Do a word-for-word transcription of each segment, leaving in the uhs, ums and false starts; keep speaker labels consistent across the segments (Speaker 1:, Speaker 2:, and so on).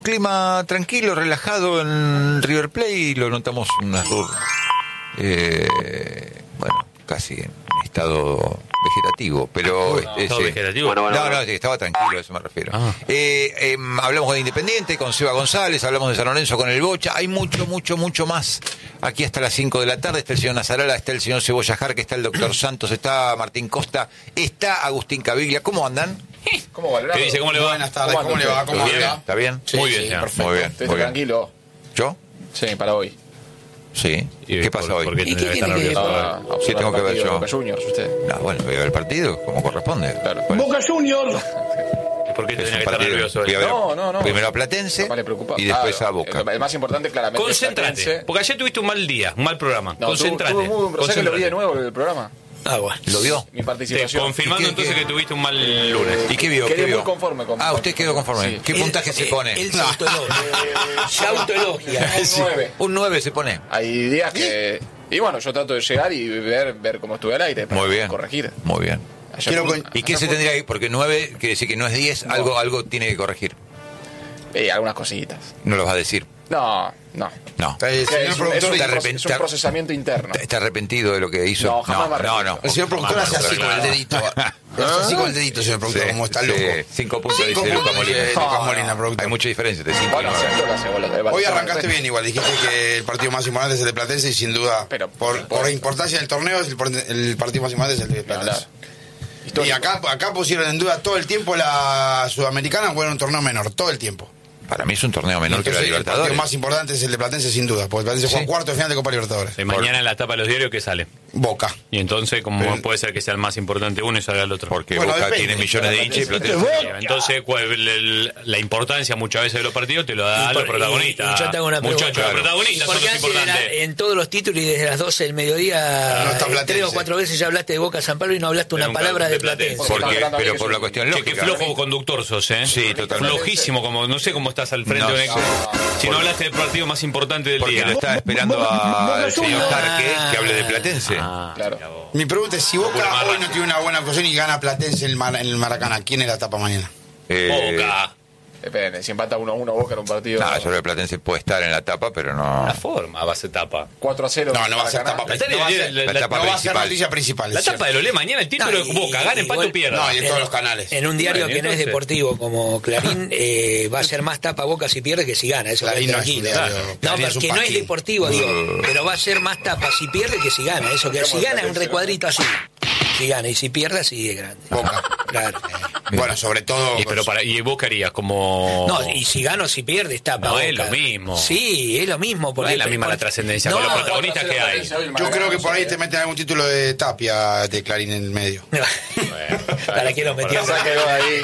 Speaker 1: Clima tranquilo, relajado en River Plate y lo notamos un error, eh, bueno, casi en estado vegetativo, pero...
Speaker 2: No,
Speaker 1: ese,
Speaker 2: ¿estado vegetativo?
Speaker 1: Bueno, bueno, no, no, estaba tranquilo, a eso me refiero. Ah. Eh, eh, hablamos de Independiente con Seba González, hablamos de San Lorenzo con el Bocha, hay mucho, mucho, mucho más. Aquí hasta las cinco de la tarde está el señor Nazarala, está el señor Cebolla Jarque, está el doctor Santos, está Martín Costa, está Agustín Caviglia. ¿Cómo andan?
Speaker 3: ¿Cómo va?
Speaker 2: ¿Qué dice? ¿Cómo le va?
Speaker 4: Buenas tardes, ¿cómo, ¿Cómo le va? ¿Cómo
Speaker 1: bien?
Speaker 4: va?
Speaker 1: ¿Está bien?
Speaker 3: Sí,
Speaker 2: muy
Speaker 3: sí,
Speaker 2: bien, sí,
Speaker 3: perfecto.
Speaker 1: Muy bien,
Speaker 3: Estoy
Speaker 1: muy bien.
Speaker 3: tranquilo.
Speaker 1: ¿Yo?
Speaker 3: Sí, para hoy.
Speaker 1: Sí. ¿Qué pasa hoy?
Speaker 2: ¿Por qué
Speaker 5: ¿Y
Speaker 2: tendría
Speaker 5: qué
Speaker 2: que estar
Speaker 5: tiene que
Speaker 2: nervioso?
Speaker 3: Ah,
Speaker 1: ¿Qué tengo que ver yo?
Speaker 3: Boca Juniors, usted.
Speaker 1: No, bueno, voy a ver el partido como corresponde.
Speaker 3: Claro.
Speaker 5: Boca Juniors.
Speaker 2: ¿Por qué
Speaker 1: Es
Speaker 2: tendría
Speaker 1: un
Speaker 2: que estar
Speaker 1: partido.
Speaker 2: nervioso
Speaker 1: Voy
Speaker 2: hoy?
Speaker 1: a ver
Speaker 3: No, no, no.
Speaker 1: primero a Platense
Speaker 3: Capaz le preocupa.
Speaker 1: y después
Speaker 3: Claro,
Speaker 1: a Boca.
Speaker 3: El, el más importante, claramente.
Speaker 2: Concéntrate,
Speaker 3: es Platense.
Speaker 2: porque ayer tuviste un mal día, un mal programa.
Speaker 3: No,
Speaker 2: Concéntrate.
Speaker 3: tuvo- tuvo muy- ¿Sabes que lo vi de
Speaker 2: Concéntrate.
Speaker 3: nuevo el programa?
Speaker 5: Ah, bueno.
Speaker 1: ¿Lo vio?
Speaker 3: Mi
Speaker 2: Te-
Speaker 3: participación.
Speaker 2: confirmando
Speaker 1: ¿Y qué-
Speaker 2: entonces
Speaker 1: qué?
Speaker 2: que tuviste un mal lunes.
Speaker 1: ¿Y qué vio?
Speaker 3: Quedé
Speaker 1: ¿Qué vio?
Speaker 3: muy conforme con-
Speaker 1: Ah, usted quedó conforme.
Speaker 3: Sí.
Speaker 1: ¿Qué puntaje se pone?
Speaker 5: Él se autoelogia. Se autoelogia.
Speaker 3: Un nueve.
Speaker 1: Un nueve se pone.
Speaker 3: Hay días que... Y bueno, yo trato de llegar y ver, ver cómo estuve al aire para
Speaker 1: Muy bien.
Speaker 3: corregir.
Speaker 1: Muy bien.
Speaker 3: Ayer
Speaker 4: Quiero
Speaker 3: fue-
Speaker 4: con-
Speaker 1: ¿Y qué
Speaker 3: ayer
Speaker 1: se
Speaker 3: fue-
Speaker 1: tendría que ir? Porque nueve quiere decir que no es diez,
Speaker 3: No.
Speaker 1: algo, algo tiene que corregir.
Speaker 3: Eh, algunas cositas.
Speaker 1: No lo vas a decir.
Speaker 3: No, no.
Speaker 1: No.
Speaker 4: Está el
Speaker 3: Es,
Speaker 4: señor
Speaker 3: un- es
Speaker 4: productor
Speaker 3: un,
Speaker 1: está
Speaker 3: proce-
Speaker 1: arrepent-
Speaker 3: es un procesamiento interno.
Speaker 1: ¿Está arrepentido de lo que hizo?
Speaker 3: No, jamás me
Speaker 1: no,
Speaker 3: arrepiento.
Speaker 1: no.
Speaker 4: El señor productor hace así con el dedito. Hace así con el dedito, señor productor, como está
Speaker 1: sí.
Speaker 4: loco.
Speaker 1: Cinco puntos
Speaker 4: Cinco
Speaker 1: dice Lucas
Speaker 4: puntos
Speaker 1: Molina.
Speaker 4: dice Lucas Molina, productor.
Speaker 1: Hay mucha diferencia de cinco y
Speaker 3: Bueno,
Speaker 1: nueve.
Speaker 3: sí, yo lo sé, vos lo sabés,
Speaker 4: Hoy
Speaker 3: vale,
Speaker 4: arrancaste
Speaker 3: vale.
Speaker 4: bien igual, dijiste que el partido más importante es el de Platense y sin duda,
Speaker 3: Pero,
Speaker 4: por,
Speaker 3: por
Speaker 4: por
Speaker 3: supuesto.
Speaker 4: importancia del torneo, es el, por- el partido más importante es el de Platense. Y
Speaker 3: Histórico.
Speaker 4: acá, acá pusieron en duda todo el tiempo la Sudamericana, o era un torneo menor, todo el tiempo.
Speaker 1: Para mí es un torneo menor que la
Speaker 4: Entonces, el
Speaker 1: Libertadores.
Speaker 4: partido más importante es el de Platense sin duda, porque Platense juega
Speaker 1: Sí.
Speaker 4: cuarto de final de Copa Libertadores.
Speaker 2: Y mañana en la tapa de los diarios, ¿qué sale?
Speaker 4: Boca.
Speaker 2: Y entonces, ¿cómo
Speaker 4: Pero-
Speaker 2: puede ser que sea el más importante uno y salga el otro?
Speaker 1: Porque
Speaker 4: Bueno,
Speaker 1: Boca
Speaker 4: depende.
Speaker 1: tiene millones de hinchas y Platense.
Speaker 2: Entonces, ¿cuál- el- el- la importancia muchas veces de los partidos te lo da
Speaker 5: Y
Speaker 2: los
Speaker 5: por-
Speaker 2: protagonistas.
Speaker 5: y- y yo te hago una
Speaker 2: Muchachos,
Speaker 5: pregunta.
Speaker 2: los protagonistas son
Speaker 5: Porque
Speaker 2: los
Speaker 5: antes de la-
Speaker 2: importantes.
Speaker 5: en todos los títulos y desde las doce del mediodía,
Speaker 4: No está
Speaker 5: eh,
Speaker 4: Platense.
Speaker 5: tres o cuatro veces ya hablaste de Boca San Pablo y no hablaste una
Speaker 2: Nunca
Speaker 5: palabra
Speaker 2: de
Speaker 5: de
Speaker 2: Platense.
Speaker 5: Platense.
Speaker 1: Porque,
Speaker 3: Estamos
Speaker 1: pero
Speaker 3: hablando
Speaker 1: por
Speaker 3: de
Speaker 1: la
Speaker 3: que
Speaker 1: cuestión
Speaker 2: Che, qué
Speaker 1: lógica.
Speaker 2: flojo conductor sos, ¿eh?
Speaker 1: Sí, totalmente.
Speaker 2: Flojísimo, como no sé cómo estás al frente
Speaker 1: No
Speaker 2: de un
Speaker 1: sé.
Speaker 2: Si no hablaste del partido más importante del
Speaker 1: Porque
Speaker 2: día.
Speaker 1: lo estaba esperando al señor Jarque que hable de Platense.
Speaker 2: Ah,
Speaker 3: Claro.
Speaker 2: mira vos.
Speaker 4: Mi pregunta es, si Boca
Speaker 2: Pura
Speaker 4: hoy
Speaker 2: marracha.
Speaker 4: no tiene una buena actuación y gana Platense en el, Mar- en el Maracaná, ¿quién es la tapa mañana?
Speaker 1: Eh,
Speaker 2: Boca.
Speaker 3: Depende, si empata uno a uno Boca en un partido
Speaker 1: No, yo creo que Platense puede estar en la tapa, pero no.
Speaker 2: La forma va a ser tapa.
Speaker 3: cuatro a cero.
Speaker 4: No, no va a ser
Speaker 3: Maracaná.
Speaker 4: tapa
Speaker 2: La tapa-
Speaker 4: no va a ser-
Speaker 2: la-
Speaker 1: la
Speaker 2: la-
Speaker 1: tapa
Speaker 4: no va a ser
Speaker 1: principal.
Speaker 4: noticia principal.
Speaker 2: La
Speaker 4: es
Speaker 2: tapa
Speaker 4: cierto.
Speaker 2: de Lolé mañana, el título
Speaker 5: No,
Speaker 2: es
Speaker 5: y-
Speaker 2: Boca, gana, empate
Speaker 5: igual-
Speaker 2: o pierda.
Speaker 4: No, y en todos
Speaker 5: En-
Speaker 4: los canales.
Speaker 5: En un diario
Speaker 2: Bueno,
Speaker 5: que no es
Speaker 2: entonces-
Speaker 5: deportivo como Clarín, eh, va a ser más tapa Boca si pierde que si gana. Eso
Speaker 4: Clarín
Speaker 5: queda
Speaker 4: no es un
Speaker 5: tranquilo.
Speaker 4: diario,
Speaker 5: No,
Speaker 4: Clarín es un
Speaker 5: porque no es
Speaker 4: paquín.
Speaker 5: deportivo, digo. Pero va a ser más tapa si pierde que si gana. Eso que si gana es un recuadrito así. Si gana y si pierde así de grande.
Speaker 4: Boca.
Speaker 5: Claro.
Speaker 4: Bueno, sobre todo...
Speaker 2: Y, pero para, ¿y vos qué harías? Como...
Speaker 5: No, y si gano, si pierde, está
Speaker 2: No, es lo mismo.
Speaker 5: Sí, es lo mismo.
Speaker 2: No
Speaker 5: Porque
Speaker 2: es la misma la trascendencia con los protagonistas que hay.
Speaker 4: Yo creo que por ahí te meten algún título de Tapia de Clarín en el medio.
Speaker 5: ¿Para qué lo metió?
Speaker 3: Ya quedó ahí.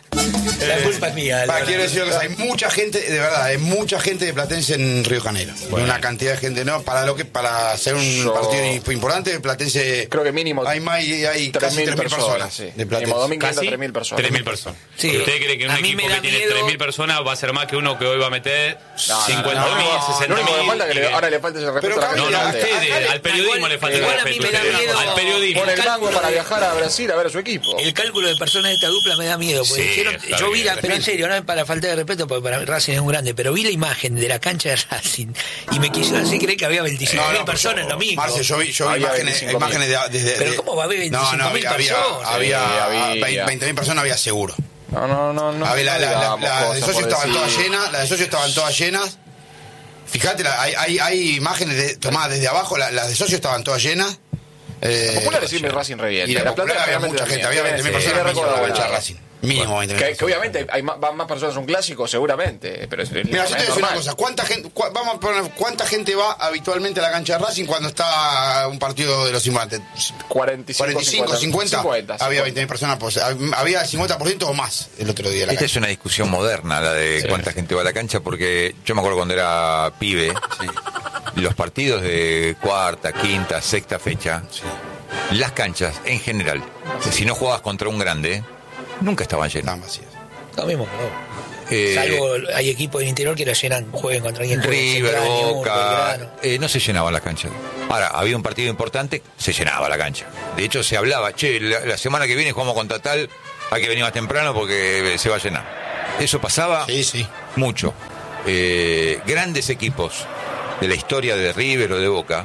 Speaker 5: La culpa es mía.
Speaker 4: Para
Speaker 5: la-
Speaker 4: quiero decir que hay mucha gente, de verdad, hay mucha gente de Platense en Río de Janeiro. Una cantidad de gente, ¿no? Para lo que para hacer un
Speaker 3: Yo-
Speaker 4: partido importante, Platense.
Speaker 3: Creo que mínimo
Speaker 4: hay más, hay, hay
Speaker 3: tres
Speaker 4: casi
Speaker 3: mil
Speaker 4: tres mil
Speaker 3: personas.
Speaker 4: personas
Speaker 3: Sí.
Speaker 4: de
Speaker 3: Mínimo
Speaker 4: Platense.
Speaker 3: domingo
Speaker 2: Casi
Speaker 3: tres mil personas.
Speaker 2: tres mil personas.
Speaker 5: Sí.
Speaker 2: ¿Usted cree que un
Speaker 5: A mí
Speaker 2: equipo
Speaker 5: me da
Speaker 2: que tiene
Speaker 5: miedo-
Speaker 2: tres mil personas va a ser más que uno que hoy va a meter
Speaker 3: No, no,
Speaker 2: cincuenta mil,
Speaker 3: no, no, no.
Speaker 2: sesenta
Speaker 3: Lo único que falta es que le-
Speaker 2: mil?
Speaker 3: ahora le falta ese respeto
Speaker 4: Pero
Speaker 3: a la
Speaker 2: No,
Speaker 3: gente
Speaker 2: no, a
Speaker 3: grande.
Speaker 2: ustedes,
Speaker 5: Acá-
Speaker 2: al periodismo
Speaker 5: igual-
Speaker 2: le falta el
Speaker 5: igual a mí
Speaker 2: respeto.
Speaker 5: me da
Speaker 2: ustedes,
Speaker 5: miedo-
Speaker 2: al periodismo.
Speaker 3: Pone el
Speaker 5: cálculo
Speaker 3: mango para
Speaker 5: de-
Speaker 3: viajar a Brasil a ver a su equipo.
Speaker 5: El cálculo de personas de esta dupla me da miedo. Porque
Speaker 2: Sí,
Speaker 5: dijeron,
Speaker 2: está
Speaker 5: yo vi
Speaker 2: bien.
Speaker 5: la, pero en serio, no es para falta de respeto, porque para mí Racing es un grande, pero vi la imagen de la cancha de Racing y me quisieron hacer creer que había veinticinco mil
Speaker 4: No, no,
Speaker 5: personas en domingo.
Speaker 4: Marce, yo vi, yo vi
Speaker 3: Había
Speaker 4: imágenes,
Speaker 3: veinticinco mil.
Speaker 4: imágenes de, desde.
Speaker 5: Pero
Speaker 4: de-
Speaker 5: ¿cómo va a haber
Speaker 4: No,
Speaker 5: veinticinco
Speaker 4: no,
Speaker 5: mil
Speaker 4: había, había,
Speaker 5: personas?
Speaker 4: había,
Speaker 3: Sí, había.
Speaker 4: veinte mil personas, había seguro.
Speaker 3: No, no, no, no.
Speaker 4: Había la, la, la,
Speaker 3: digamos
Speaker 4: la de
Speaker 3: cosas
Speaker 4: socios
Speaker 3: por
Speaker 4: estaban todas
Speaker 3: decir.
Speaker 4: llenas, las de socios estaban todas llenas. Fíjate, la- hay, hay, hay imágenes de, tomadas desde abajo, la- las de socios estaban todas llenas. Eh,
Speaker 3: La popular decirme Racing revienta.
Speaker 4: y la,
Speaker 3: La
Speaker 4: popular
Speaker 3: Plata
Speaker 4: había
Speaker 3: realmente
Speaker 4: mucha gente,
Speaker 3: también.
Speaker 4: había veinte mil
Speaker 3: Sí,
Speaker 4: personas
Speaker 3: sí,
Speaker 4: mínimo en la
Speaker 3: recuerdo
Speaker 4: cancha de
Speaker 3: ahora.
Speaker 4: Racing. Mínimo veinte mil
Speaker 3: Que, que
Speaker 4: personas.
Speaker 3: obviamente hay más, van más personas a un clásico, seguramente. Pero es,
Speaker 4: Mira, yo te voy a
Speaker 3: es
Speaker 4: decir una
Speaker 3: normal.
Speaker 4: cosa, ¿cuánta gente, cua- vamos a poner, ¿cuánta gente va habitualmente a la cancha de Racing cuando está un partido de los infantes?
Speaker 3: cuarenta y cinco,
Speaker 4: cuarenta y cinco, cincuenta,
Speaker 3: cincuenta,
Speaker 4: había
Speaker 3: cincuenta.
Speaker 4: veinte mil personas, pues, había cincuenta por ciento o más el otro día en la
Speaker 1: Esta
Speaker 4: cancha.
Speaker 1: es una discusión moderna, la de
Speaker 3: Sí.
Speaker 1: cuánta gente va a la cancha, porque yo me acuerdo cuando era pibe, los partidos de cuarta, quinta, sexta fecha, las canchas en general, si no jugabas contra un grande, nunca estaban llenas.
Speaker 4: Estaban vacías.
Speaker 5: Lo mismo que vos.
Speaker 1: Eh,
Speaker 5: Salvo hay equipos del interior que la llenan, jueguen contra alguien.
Speaker 1: River,
Speaker 5: Central, Newell's,
Speaker 1: Boca,
Speaker 5: Belgrano.
Speaker 1: eh, no se llenaban las canchas. Ahora, había un partido importante, se llenaba la cancha. De hecho, se hablaba, che, la, la semana que viene jugamos contra tal, hay que venir más temprano porque se va a llenar. Eso pasaba
Speaker 4: Sí, sí.
Speaker 1: mucho. Eh, grandes equipos de la historia de River o de Boca,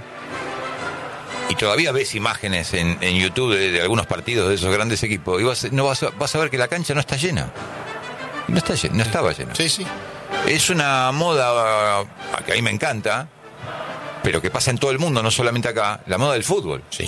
Speaker 1: y todavía ves imágenes en, en YouTube de, de algunos partidos de esos grandes equipos, y vas, no vas, a, vas a ver que la cancha no está llena. No está llena, no estaba llena.
Speaker 4: Sí, sí.
Speaker 1: Es una moda uh, que a mí me encanta, pero que pasa en todo el mundo, no solamente acá, la moda del fútbol.
Speaker 4: Sí.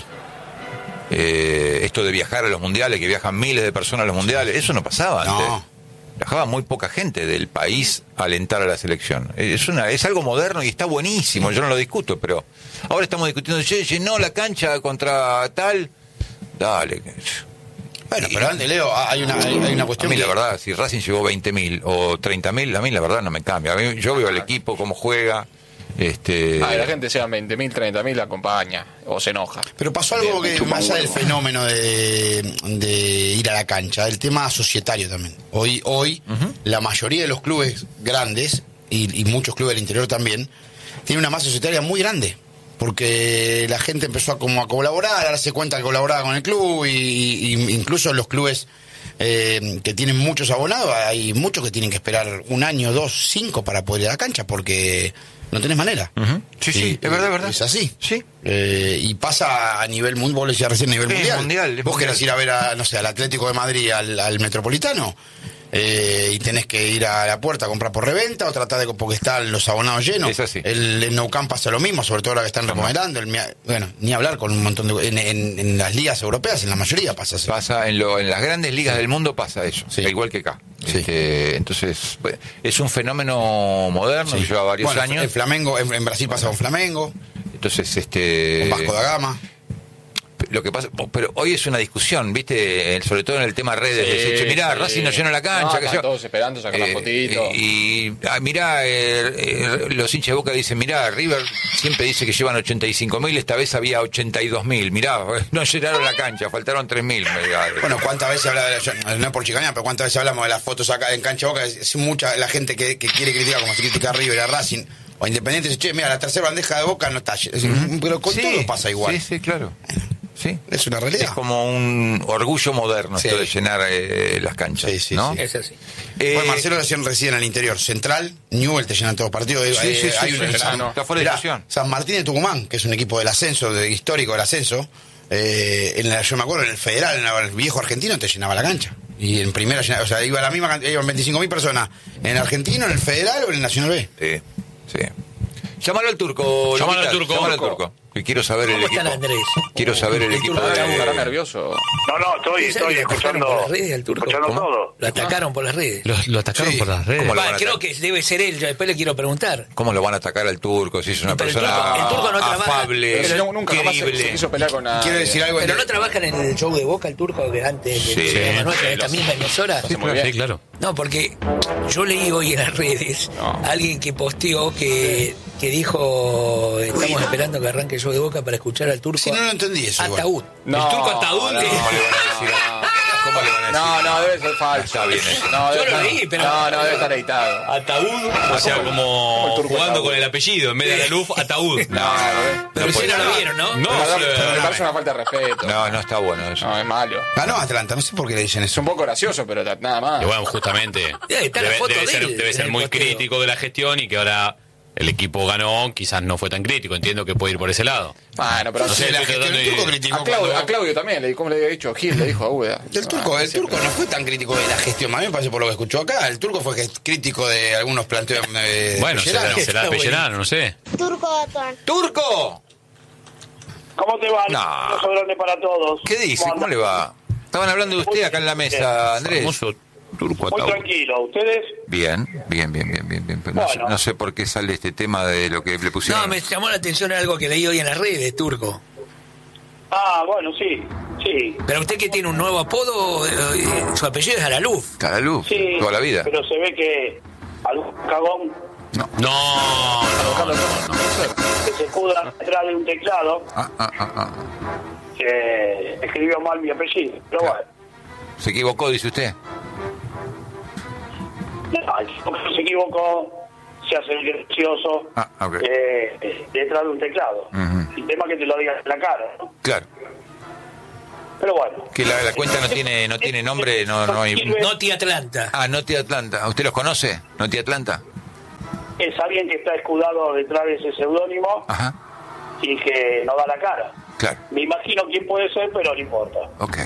Speaker 1: Eh, esto de viajar a los mundiales, que viajan miles de personas a los mundiales, eso no pasaba antes.
Speaker 4: No.
Speaker 1: Viajaba muy poca gente del país a alentar a la selección. Es una es algo moderno y está buenísimo, yo no lo discuto, pero ahora estamos discutiendo, che, llenó la cancha contra tal, dale.
Speaker 4: Bueno, pero antes, Leo, hay una, hay, hay una
Speaker 1: A
Speaker 4: cuestión
Speaker 1: mí
Speaker 4: que...
Speaker 1: la verdad, si Racing llegó veinte mil o treinta mil, a mí la verdad no me cambia. A mí, yo veo al equipo, cómo juega. Este...
Speaker 3: Ah, y la gente sea veinte mil, treinta mil, la acompaña o se enoja.
Speaker 4: Pero pasó algo
Speaker 3: Bien,
Speaker 4: que,
Speaker 3: chupa
Speaker 4: más allá
Speaker 3: un
Speaker 4: del
Speaker 3: huevo.
Speaker 4: fenómeno de, de ir a la cancha, el tema societario también. Hoy, hoy
Speaker 1: Uh-huh.
Speaker 4: la mayoría de los clubes grandes, y, y muchos clubes del interior también, tienen una masa societaria muy grande. Porque la gente empezó a, como a colaborar, a darse cuenta que colaboraba con el club, y, y incluso los clubes eh, que tienen muchos abonados, hay muchos que tienen que esperar un año, dos, cinco para poder ir a la cancha, porque no tenés manera.
Speaker 1: Uh-huh. Sí, sí,
Speaker 4: Y-
Speaker 1: es verdad, es verdad.
Speaker 4: Es así.
Speaker 1: Sí.
Speaker 4: Eh, y pasa a nivel mundial, vos le decías recién a nivel
Speaker 1: Sí,
Speaker 4: mundial.
Speaker 1: mundial, es
Speaker 4: Vos
Speaker 1: mundial.
Speaker 4: querés ir a ver, a, no sé, al Atlético de Madrid, al, al Metropolitano, eh, y tenés que ir a la puerta a comprar por reventa o tratar de, porque están los abonados llenos.
Speaker 1: Es así.
Speaker 4: El, el Nou Camp pasa lo mismo, sobre todo ahora que están remodelando. El, Mia- bueno, ni hablar con un montón de... En, en, en las ligas europeas, en la mayoría pasa así.
Speaker 1: Pasa en, lo, en las grandes ligas del mundo pasa eso,
Speaker 4: Sí.
Speaker 1: igual que acá.
Speaker 4: Sí.
Speaker 1: Este, entonces, pues, es un fenómeno moderno que lleva varios
Speaker 4: Bueno,
Speaker 1: años.
Speaker 4: En Flamengo, en, en Brasil pasa con Flamengo,
Speaker 1: Entonces, este.
Speaker 4: con Vasco da Gama.
Speaker 1: Lo que pasa, pero hoy es una discusión, ¿viste? Eh, Sobre todo en el tema redes.
Speaker 3: Sí,
Speaker 1: de decir, mirá,
Speaker 3: sí.
Speaker 1: Racing no llenó la cancha.
Speaker 3: No,
Speaker 1: qué
Speaker 3: están
Speaker 1: sé yo.
Speaker 3: todos esperando sacar la fotito.
Speaker 1: Y, ah, mirá, eh, eh, los hinchas de Boca dicen, mirá, River siempre dice que llevan ochenta y cinco mil, esta vez había ochenta y dos mil. Mirá, no llenaron la cancha, faltaron tres mil.
Speaker 4: Bueno, ¿cuántas veces habla de la, yo- no es por chicanear, pero cuántas veces hablamos de las fotos acá en cancha Boca? Es, es mucha la gente que, que quiere criticar, como se critica a River, a Racing o a Independiente, dice, che, mira, la tercera bandeja de Boca no está llena. Es- Pero con todo pasa igual.
Speaker 1: Sí, sí, claro. Sí.
Speaker 4: Es una realidad.
Speaker 1: Es como un orgullo moderno
Speaker 4: Sí.
Speaker 1: esto de llenar eh, las canchas.
Speaker 4: Sí, sí,
Speaker 1: ¿no?
Speaker 4: sí.
Speaker 5: Es así.
Speaker 1: Eh,
Speaker 4: Bueno, Marcelo lo hacían recién al interior. Central, Newell te llenan todos los partidos.
Speaker 1: Sí,
Speaker 4: Eh,
Speaker 1: sí, sí,
Speaker 4: hay
Speaker 1: sí,
Speaker 4: un-
Speaker 1: sí,
Speaker 4: San-
Speaker 1: no, está fuera de
Speaker 4: Mirá,
Speaker 1: discusión.
Speaker 4: San Martín de Tucumán, que es un equipo del ascenso, de, histórico del ascenso. Eh, en la, yo me acuerdo, en el Federal, en el viejo argentino, te llenaba la cancha. Y en primera, llenaba- o sea, iba la misma cantidad, iban veinticinco mil personas. En el argentino, en el Federal o en el Nacional B.
Speaker 1: Sí, sí. Llámalo al turco.
Speaker 2: Llámalo
Speaker 1: Lupita,
Speaker 2: al turco.
Speaker 1: Llámalo al turco. Que quiero saber el
Speaker 5: ¿Cómo
Speaker 1: equipo.
Speaker 5: están, Andrés?
Speaker 1: Quiero saber el,
Speaker 5: El
Speaker 1: equipo.
Speaker 5: turco
Speaker 1: de-
Speaker 5: está
Speaker 3: ¿Estará nervioso?
Speaker 6: No, no, estoy,
Speaker 5: ¿Sabes
Speaker 6: estoy
Speaker 5: que lo atacaron
Speaker 6: escuchando,
Speaker 5: por las redes al turco?
Speaker 6: escuchando
Speaker 1: ¿Cómo?
Speaker 6: todo.
Speaker 5: Lo atacaron por las redes.
Speaker 2: Lo, lo atacaron
Speaker 4: Sí.
Speaker 2: por las redes.
Speaker 1: ¿Cómo lo
Speaker 5: Va,
Speaker 1: van a
Speaker 5: creo
Speaker 1: atacar?
Speaker 5: que debe ser él, yo después le quiero preguntar.
Speaker 1: ¿Cómo lo van a atacar al turco? Si es una
Speaker 5: Pero el
Speaker 1: persona
Speaker 5: turco- el turco no trabaja-
Speaker 1: afable,
Speaker 3: Pero si no, nunca jamás se, se
Speaker 1: querible.
Speaker 3: quiso pelear con nadie.
Speaker 4: Quiero decir algo.
Speaker 5: Pero
Speaker 4: en-
Speaker 5: no trabajan en el show de Boca el turco que antes
Speaker 1: Sí.
Speaker 5: de programa nuestro, en esta
Speaker 3: lo
Speaker 5: misma emisora.
Speaker 3: hace muy bien.
Speaker 2: Sí, claro.
Speaker 5: No, porque yo leí hoy en las redes
Speaker 3: No.
Speaker 5: alguien que posteó que, que dijo estamos esperando que arranque el show de Boca para escuchar al turco.
Speaker 4: Sí, no lo entendí eso igual.
Speaker 5: Ataúd.
Speaker 3: No,
Speaker 2: El turco ataúd.
Speaker 3: no,
Speaker 2: ¿Cómo le
Speaker 1: van a decir? ¿Cómo le van a decir?
Speaker 3: No, no, debe ser falso.
Speaker 1: Está bien eso.
Speaker 3: No,
Speaker 5: Yo
Speaker 3: debe
Speaker 5: lo
Speaker 3: estar-
Speaker 5: leí, pero-
Speaker 3: No, no, debe estar editado.
Speaker 2: Ataúd, o sea,
Speaker 3: como
Speaker 2: como
Speaker 3: el turco
Speaker 2: jugando
Speaker 3: ataúd.
Speaker 2: con el apellido, en vez de la luz, ataúd.
Speaker 3: No, no,
Speaker 5: Pero
Speaker 1: No
Speaker 5: si
Speaker 1: puede
Speaker 5: no lo
Speaker 1: ser.
Speaker 5: vieron, ¿no?
Speaker 2: No,
Speaker 3: me,
Speaker 2: sí,
Speaker 3: me
Speaker 2: eh,
Speaker 3: parece una falta de respeto.
Speaker 1: No, no está bueno eso.
Speaker 3: No, es malo.
Speaker 4: Ganó Atlanta, no sé por qué le dicen
Speaker 3: Es
Speaker 4: eso.
Speaker 3: un poco gracioso, pero ta- nada más.
Speaker 2: Y bueno, justamente
Speaker 5: Ya está la
Speaker 2: debe,
Speaker 5: foto
Speaker 2: debe
Speaker 5: de
Speaker 2: ser,
Speaker 5: él
Speaker 2: debe
Speaker 5: en
Speaker 2: ser
Speaker 5: el
Speaker 2: muy
Speaker 5: posteo.
Speaker 2: crítico de la gestión y que ahora el equipo ganó, quizás no fue tan crítico. Entiendo que puede ir por ese lado.
Speaker 3: Bueno, pero
Speaker 2: No sé,
Speaker 4: Sí, la
Speaker 2: estoy
Speaker 4: gestión
Speaker 2: tratando
Speaker 4: del
Speaker 2: de-
Speaker 4: turco criticó
Speaker 3: a, Claudio,
Speaker 4: cuando-
Speaker 3: a Claudio también, le, como le había dicho Gil, le dijo a Uda.
Speaker 4: El turco, el turco no fue tan crítico de la gestión, a mí me parece por lo que escuchó acá. El turco fue que- crítico de algunos planteos eh,
Speaker 2: Bueno, será,
Speaker 4: Pellerano.
Speaker 2: será
Speaker 5: Está
Speaker 2: Pellerano, no sé.
Speaker 7: Turco Batuán.
Speaker 1: ¡Turco!
Speaker 6: ¿Cómo te va?
Speaker 1: No.
Speaker 6: Un grande para todos.
Speaker 1: ¿Qué dice? ¿Cómo
Speaker 6: andan?
Speaker 1: le va? Estaban hablando de usted acá en la mesa, Andrés.
Speaker 2: Famoso turco
Speaker 6: Muy
Speaker 2: ataúd.
Speaker 6: tranquilo. ¿Ustedes?
Speaker 1: Bien, bien, bien, bien, bien, bien. No, sé,
Speaker 6: Bueno.
Speaker 1: no sé por qué sale este tema de lo que le pusieron.
Speaker 5: No, me llamó la atención algo que leí hoy en las redes, turco.
Speaker 6: Ah, bueno, sí. Sí.
Speaker 5: Pero usted que tiene un nuevo apodo, eh, su apellido es Alaluf.
Speaker 1: Cara luz,
Speaker 6: Sí.
Speaker 1: toda la vida.
Speaker 6: Pero se ve que algún cagón
Speaker 2: No, no, no, no.
Speaker 6: que se escuda detrás de un teclado
Speaker 1: Ah, ah, ah, ah.
Speaker 6: que escribió mal mi apellido. Pero
Speaker 1: Claro.
Speaker 6: bueno.
Speaker 1: ¿Se equivocó, dice usted?
Speaker 6: No, el tipo que se equivocó, se hace el gracioso
Speaker 1: Ah, ok.
Speaker 6: eh, detrás de un teclado.
Speaker 1: Ujú.
Speaker 6: El tema es que te lo digas en la cara, ¿no?
Speaker 1: Claro.
Speaker 6: Pero bueno.
Speaker 1: Que la, la cuenta no tiene no tiene nombre, no no hay.
Speaker 5: Noti Atlanta.
Speaker 1: Ah, Noti Atlanta. ¿Usted los conoce? Noti Atlanta.
Speaker 6: Es alguien que está escudado detrás de ese seudónimo
Speaker 1: Ajá.
Speaker 6: y que no da la cara.
Speaker 1: Claro.
Speaker 6: Me imagino quién puede ser, pero no importa.
Speaker 1: Ok.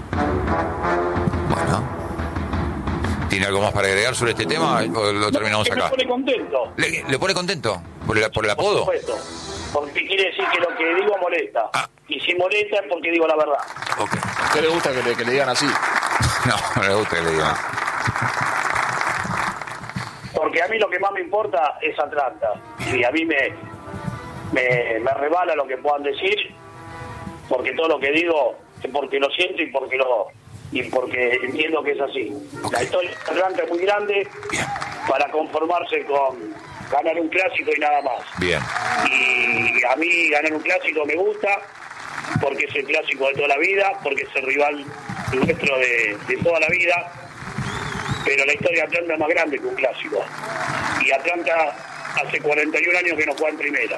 Speaker 1: Bueno. ¿Tiene algo más para agregar sobre este tema o lo terminamos
Speaker 6: Que me
Speaker 1: acá?
Speaker 6: pone contento.
Speaker 1: ¿Le, le pone contento? ¿Por el, por el
Speaker 6: Por
Speaker 1: apodo?
Speaker 6: supuesto. Porque quiere decir que lo que digo molesta.
Speaker 1: Ah.
Speaker 6: Y si molesta es porque digo la verdad.
Speaker 1: Ok.
Speaker 3: ¿Qué le gusta que le, que le digan así?
Speaker 1: No, no le gusta que le digan.
Speaker 6: Porque a mí lo que más me importa es Atlanta. Y a mí me, me, me rebala lo que puedan decir, porque todo lo que digo es porque lo siento y porque lo y porque entiendo que es así.
Speaker 1: Okay.
Speaker 6: La historia de Atlanta es muy grande
Speaker 1: Bien.
Speaker 6: para conformarse con ganar un clásico y nada más.
Speaker 1: Bien.
Speaker 6: Y a mí ganar un clásico me gusta, porque es el clásico de toda la vida, porque es el rival nuestro de, de toda la vida. Pero la historia de Atlanta es más grande que un clásico. Y Atlanta hace cuarenta y un años que no juega en primera.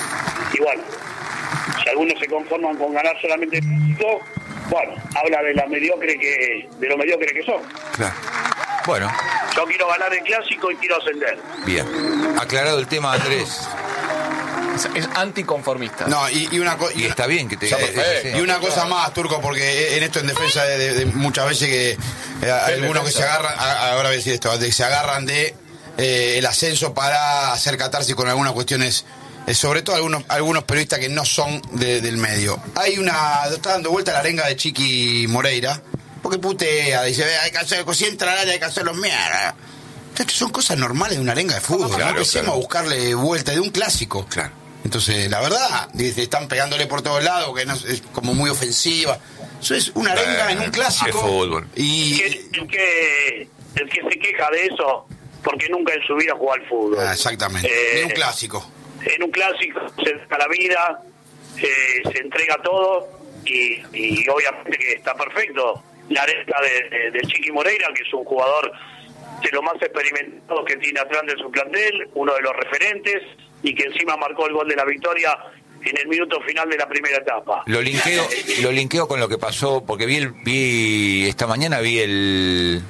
Speaker 6: Y bueno, si algunos se conforman con ganar solamente el clásico, bueno, habla de la mediocre que, de lo mediocre que son.
Speaker 1: Claro. Bueno,
Speaker 6: Yo quiero ganar el clásico y quiero ascender.
Speaker 1: bien. Aclarado el tema, Andrés.
Speaker 3: Es, es anticonformista.
Speaker 4: No, y, y una cosa.
Speaker 1: Y está bien que te
Speaker 3: Está
Speaker 1: eh,
Speaker 3: perfecto.
Speaker 1: eh,
Speaker 4: Y una cosa más, Turco, porque en esto en defensa de, de- de muchas veces que eh, algunos que se agarran, a- ahora voy a decir esto, de que se agarran de eh, el ascenso para hacer catarsis con algunas cuestiones, eh, sobre todo algunos algunos periodistas que no son de- del medio. Hay una, está dando vuelta la arenga de Chiqui Moreira, porque putea, dice, "Ve, hay que hacer, si entra al área hay que hacerlo mierda". Estas son cosas normales de una arenga de fútbol,
Speaker 1: Claro,
Speaker 4: no empecemos
Speaker 1: claro.
Speaker 4: a buscarle vuelta de un clásico.
Speaker 1: Claro.
Speaker 4: Entonces, la verdad, dice, están pegándole por todos lados, que no, es como muy ofensiva. Eso es una arenga
Speaker 1: Eh,
Speaker 4: en un clásico.
Speaker 1: es fútbol.
Speaker 4: Y
Speaker 6: El que, el que, el que se queja de eso, porque nunca en su vida jugó al fútbol.
Speaker 4: Ah, exactamente,
Speaker 6: Eh,
Speaker 4: en un clásico.
Speaker 6: En un clásico se deja la vida, eh, se entrega todo y, y obviamente que está perfecto. La arenga de, de, de Chiqui Moreira, que es un jugador de los más experimentados que tiene Atlanta en su plantel, uno de los referentes, y que encima marcó el gol de la victoria en el minuto final de la primera etapa.
Speaker 1: Lo linkeo, lo linkeo con lo que pasó, porque vi el, vi esta mañana vi el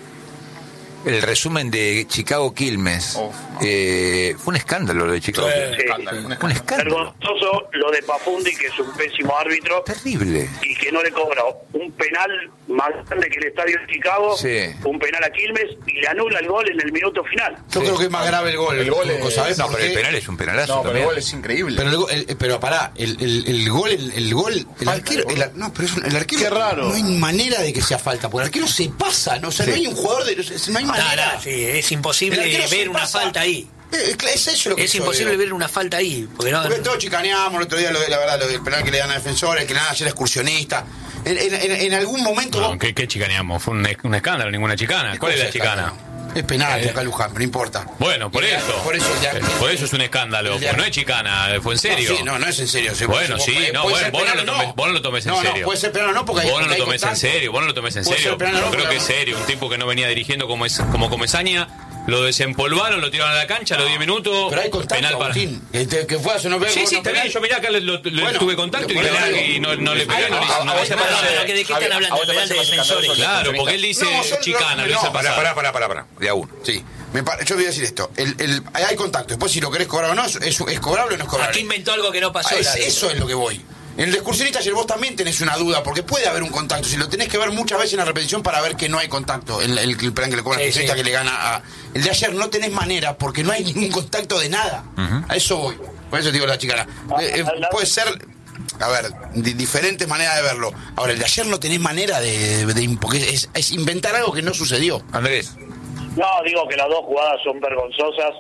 Speaker 1: el resumen de Chicago Quilmes.
Speaker 3: Uf.
Speaker 1: Eh, fue un escándalo lo de Chicago
Speaker 5: Sí.
Speaker 1: Quilmes.
Speaker 3: Escándalo, un
Speaker 1: Un
Speaker 3: escándalo.
Speaker 1: escándalo.
Speaker 6: Vergonzoso lo de Pafundi, que es un pésimo árbitro,
Speaker 1: Terrible.
Speaker 6: y que no le cobró un penal más grande que el estadio de Chicago,
Speaker 1: Sí.
Speaker 6: un penal a Quilmes, y le anula el gol en el minuto final.
Speaker 4: Yo
Speaker 1: Sí.
Speaker 4: creo que es más grave el gol.
Speaker 3: El gol
Speaker 4: Turco,
Speaker 3: es-
Speaker 4: ¿sabés
Speaker 1: No,
Speaker 4: por
Speaker 1: pero el
Speaker 4: qué?
Speaker 1: penal es un penalazo
Speaker 3: No, pero el
Speaker 1: también.
Speaker 3: gol es increíble.
Speaker 4: Pero, el, go- el- pero pará, el, el, el gol, el, el gol, el
Speaker 3: Falta,
Speaker 4: arquero,
Speaker 3: el gol.
Speaker 4: el, no, pero es un- el arquero,
Speaker 3: Qué raro.
Speaker 4: no hay manera de que sea falta, porque el arquero se pasa, no, o sea,
Speaker 1: Sí.
Speaker 4: no hay un jugador de, no hay
Speaker 5: No,
Speaker 4: manera.
Speaker 5: no, sí, es imposible
Speaker 4: El arquero se
Speaker 5: ver una
Speaker 4: pasa.
Speaker 5: falta ahí.
Speaker 4: Eh, Es eso lo que
Speaker 5: Es
Speaker 4: yo
Speaker 5: imposible
Speaker 4: veo.
Speaker 5: ver una falta ahí. Porque no,
Speaker 4: Porque todos chicaneamos el otro día, lo de, la verdad, lo del penal que le dan a Defensor, el que le dan ayer a Excursionista. En, en, en, en algún momento.
Speaker 2: No,
Speaker 4: vos-
Speaker 2: ¿qué, qué chicaneamos? Fue un, un escándalo, ninguna chicana. ¿Cuál es la
Speaker 4: cosa
Speaker 2: chicana?
Speaker 4: escándalo? Es penal, acá Luján, pero no importa.
Speaker 2: Bueno, por
Speaker 4: Y el-
Speaker 2: eso.
Speaker 4: Por eso, ya-
Speaker 2: Por eso es un escándalo.
Speaker 4: Ya.
Speaker 2: Porque no es chicana, fue en serio.
Speaker 4: No, sí, no, no es en serio. Se-
Speaker 2: Bueno,
Speaker 4: se-
Speaker 2: sí,
Speaker 4: puede-
Speaker 2: no,
Speaker 4: puede
Speaker 2: bueno,
Speaker 4: ser
Speaker 2: vos no
Speaker 4: penal
Speaker 2: lo
Speaker 4: o
Speaker 2: tomes- vos no lo tomes en
Speaker 4: No, no,
Speaker 2: serio.
Speaker 4: puede ser penal o no, porque hay-
Speaker 2: Vos no
Speaker 4: porque
Speaker 2: lo
Speaker 4: hay
Speaker 2: tomes en
Speaker 4: constante.
Speaker 2: serio, vos no lo tomes en
Speaker 4: Puede
Speaker 2: serio.
Speaker 4: ser penal o
Speaker 2: Yo
Speaker 4: no,
Speaker 2: creo
Speaker 4: pero
Speaker 2: que es
Speaker 4: no.
Speaker 2: serio. Un tipo que no venía dirigiendo como, es, como Comesaña, lo desempolvaron, lo tiraron a la cancha a los diez minutos.
Speaker 4: Pero hay contacto,
Speaker 2: penal para.
Speaker 4: Agustín. Que, te- que fue a no ver
Speaker 2: Sí, sí, está bien. Yo mirá acá lo, lo- lo-
Speaker 4: Bueno,
Speaker 2: tuve contacto y,
Speaker 4: por
Speaker 2: la
Speaker 4: eso
Speaker 2: verdad
Speaker 4: digo.
Speaker 2: que no, no le pegué.
Speaker 4: Ay,
Speaker 2: no le
Speaker 4: a-
Speaker 2: hice-
Speaker 4: a-
Speaker 2: no
Speaker 4: a-
Speaker 2: le hice
Speaker 4: a-
Speaker 2: pasar.
Speaker 5: no, no, ¿de qué están hablando?
Speaker 3: ¿A vos te
Speaker 5: Penal de
Speaker 3: parece más
Speaker 5: defensores.
Speaker 3: escandaloso el
Speaker 2: Claro, porque él dice
Speaker 4: No, yo-
Speaker 2: chicana,
Speaker 4: no,
Speaker 2: lo hice
Speaker 4: no,
Speaker 1: Pará,
Speaker 2: pasar.
Speaker 1: pará, pará, pará, pará. De a uno.
Speaker 4: Sí. Me pa- yo voy a decir esto. El, el, hay contacto. Después, si lo querés cobrar o no, es, es cobrable o no es cobrable.
Speaker 5: Aquí inventó algo que no pasó.
Speaker 4: Ah, es-
Speaker 5: la-
Speaker 4: eso es lo que voy. En el excursionista ayer vos también tenés una duda, porque puede haber un contacto. Si lo tenés que ver muchas veces en la repetición para ver que no hay contacto. El, el, el plan que le cobra el
Speaker 5: Sí,
Speaker 4: excursionista
Speaker 5: sí.
Speaker 4: que le gana a. El de ayer no tenés manera, porque no hay ningún contacto de nada. A eso voy. Por eso te digo la chicana. Eh, eh, puede ser. A ver, di- diferentes maneras de verlo. Ahora, el de ayer no tenés manera de. de- de- porque es, es inventar algo que no sucedió.
Speaker 1: Andrés.
Speaker 6: No, digo que las dos jugadas son vergonzosas.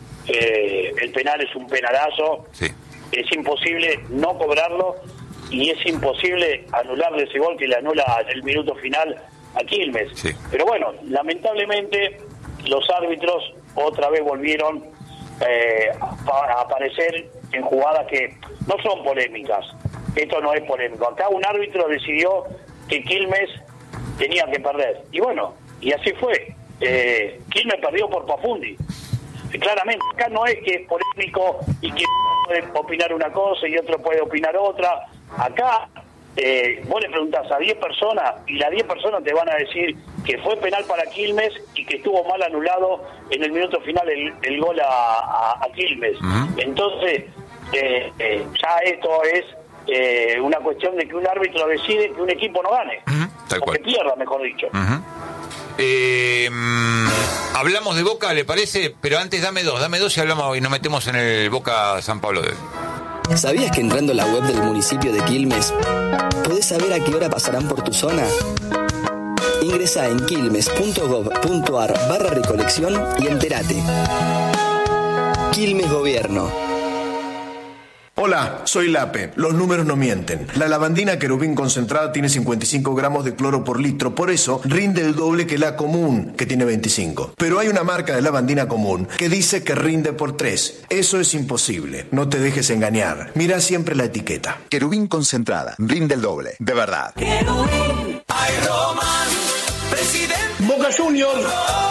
Speaker 6: Eh, el penal es un penalazo.
Speaker 1: Sí.
Speaker 6: Es imposible no cobrarlo y es imposible anularle ese gol que le anula en el minuto final a Quilmes.
Speaker 1: Sí.
Speaker 6: Pero bueno, lamentablemente los árbitros otra vez volvieron eh, a, a aparecer en jugadas que no son polémicas. Esto no es polémico. Acá un árbitro decidió que Quilmes tenía que perder. Y bueno, y así fue. Eh, Quilmes perdió por Pafundi. Claramente, acá no es que es polémico y que puede opinar una cosa y otro puede opinar otra. Acá eh, vos le preguntás a diez personas y las diez personas te van a decir que fue penal para Quilmes y que estuvo mal anulado en el minuto final el, el gol a, a, a Quilmes. Uh-huh. Entonces, eh, eh, ya esto es eh, una cuestión de que un árbitro decide que un equipo no gane, uh-huh. Tal o cual. Que pierda, mejor dicho.
Speaker 1: Uh-huh. Eh, hablamos de Boca, ¿le parece? Pero antes dame dos, dame dos y hablamos y nos metemos en el Boca San Pablo de hoy.
Speaker 7: ¿Sabías que entrando a la web del municipio de Quilmes podés saber a qué hora pasarán por tu zona? Ingresá en quilmes.gov.ar barra recolección y entérate. Quilmes Gobierno.
Speaker 8: Hola, soy Lape. Los números no mienten. La lavandina Querubín concentrada tiene cincuenta y cinco gramos de cloro por litro, por eso rinde el doble que la común, que tiene veinticinco. Pero hay una marca de lavandina común que dice que rinde por tres. Eso es imposible. No te dejes engañar. Mira siempre la etiqueta.
Speaker 9: Querubín concentrada. Rinde el doble. De verdad.
Speaker 10: Querubín, ay, Roman, presidente.
Speaker 6: Boca Juniors.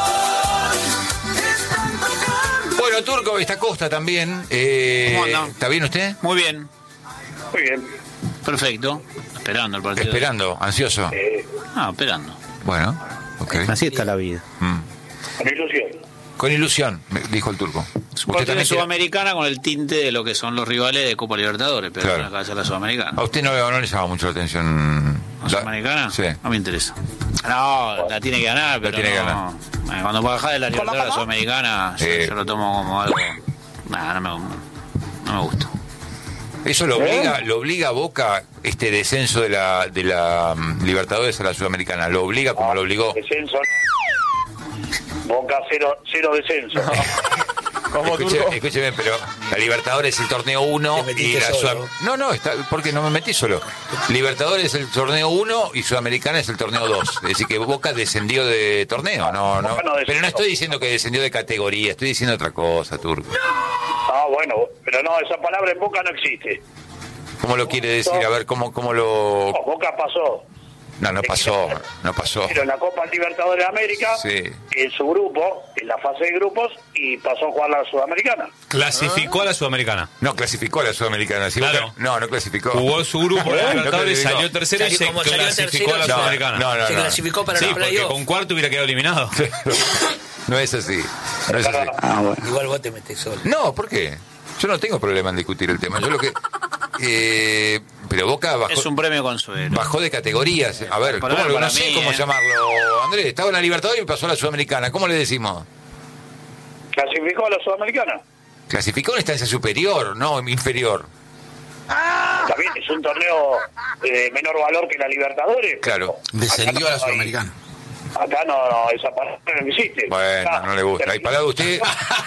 Speaker 1: Bueno, Turco, esta Costa también. Eh,
Speaker 11: ¿Cómo anda?
Speaker 1: ¿Está bien usted?
Speaker 11: Muy bien.
Speaker 6: Muy bien.
Speaker 11: Perfecto. Esperando el partido.
Speaker 1: Esperando, ansioso.
Speaker 6: Eh,
Speaker 11: ah, esperando.
Speaker 1: Bueno, ok.
Speaker 12: Así está la vida.
Speaker 1: Mm.
Speaker 6: Con ilusión.
Speaker 1: Con ilusión, me dijo el Turco.
Speaker 11: Usted también Sudamericana con el tinte de lo que son los rivales de Copa Libertadores, pero claro. Acá es la Sudamericana.
Speaker 1: ¿A usted no, no le llama mucho la atención
Speaker 11: la Sudamericana?
Speaker 1: Sí.
Speaker 11: No me interesa. No, la tiene que ganar, pero
Speaker 1: la tiene
Speaker 11: no.
Speaker 1: que ganar.
Speaker 11: Bueno, cuando baja de la Libertadores a la Sudamericana, yo,
Speaker 1: eh.
Speaker 11: yo lo tomo como algo. Nah, no me, no me gusta.
Speaker 1: Eso lo obliga, lo obliga a Boca, este descenso de la de la um, Libertadores a la Sudamericana. Lo obliga como
Speaker 6: no,
Speaker 1: lo obligó.
Speaker 6: Descenso. Boca cero, cero descenso.
Speaker 1: ¿Cómo, escúcheme, escúcheme, pero la Libertadores es el torneo uno y la Sudamericana. No, no, está, porque no me metí solo. Libertadores es el torneo uno y Sudamericana es el torneo dos. Es decir, que Boca descendió de torneo. No, no. Pero no estoy diciendo que descendió de categoría, estoy diciendo otra cosa, Turco.
Speaker 6: Ah, bueno, pero no, esa palabra en Boca no existe.
Speaker 1: ¿Cómo lo quiere decir? A ver, ¿cómo, cómo lo...?
Speaker 6: No, Boca pasó.
Speaker 1: No, no pasó, no pasó.
Speaker 6: Pero en la Copa Libertadores de América,
Speaker 1: sí.
Speaker 6: En su grupo, en la fase de grupos, y pasó a jugar la Sudamericana.
Speaker 2: ¿Clasificó ah. a la Sudamericana?
Speaker 1: No, clasificó a la Sudamericana. ¿Sí?
Speaker 2: Claro.
Speaker 1: No, no clasificó.
Speaker 2: Jugó su grupo en la Libertadores,
Speaker 1: no
Speaker 2: salió tercero y se clasificó a la Sudamericana.
Speaker 1: No, no, no.
Speaker 5: Se
Speaker 1: no.
Speaker 5: clasificó para
Speaker 2: sí,
Speaker 5: los
Speaker 2: porque
Speaker 5: playoffs.
Speaker 2: con cuarto hubiera quedado eliminado.
Speaker 1: No es así. No es así.
Speaker 5: Ah, bueno. Igual vos te metés solo.
Speaker 1: No, ¿por qué? Yo no tengo problema en discutir el tema. Yo lo que... Eh, pero Boca bajó...
Speaker 11: Es un premio consuelo.
Speaker 1: Bajó de categorías. A ver, ¿cómo, no sé mí, cómo eh. llamarlo. Andrés, estaba en la Libertadores y pasó a la Sudamericana. ¿Cómo le decimos?
Speaker 6: ¿Clasificó a la Sudamericana?
Speaker 1: Clasificó en instancia superior, no inferior.
Speaker 6: También es un torneo de eh, menor valor que la Libertadores.
Speaker 1: Claro.
Speaker 4: Descendió
Speaker 6: no
Speaker 4: a la Sudamericana.
Speaker 6: Hay, acá no, no, esa palabra no existe.
Speaker 1: Bueno, ah, no le gusta. ¿Hay palabra usted?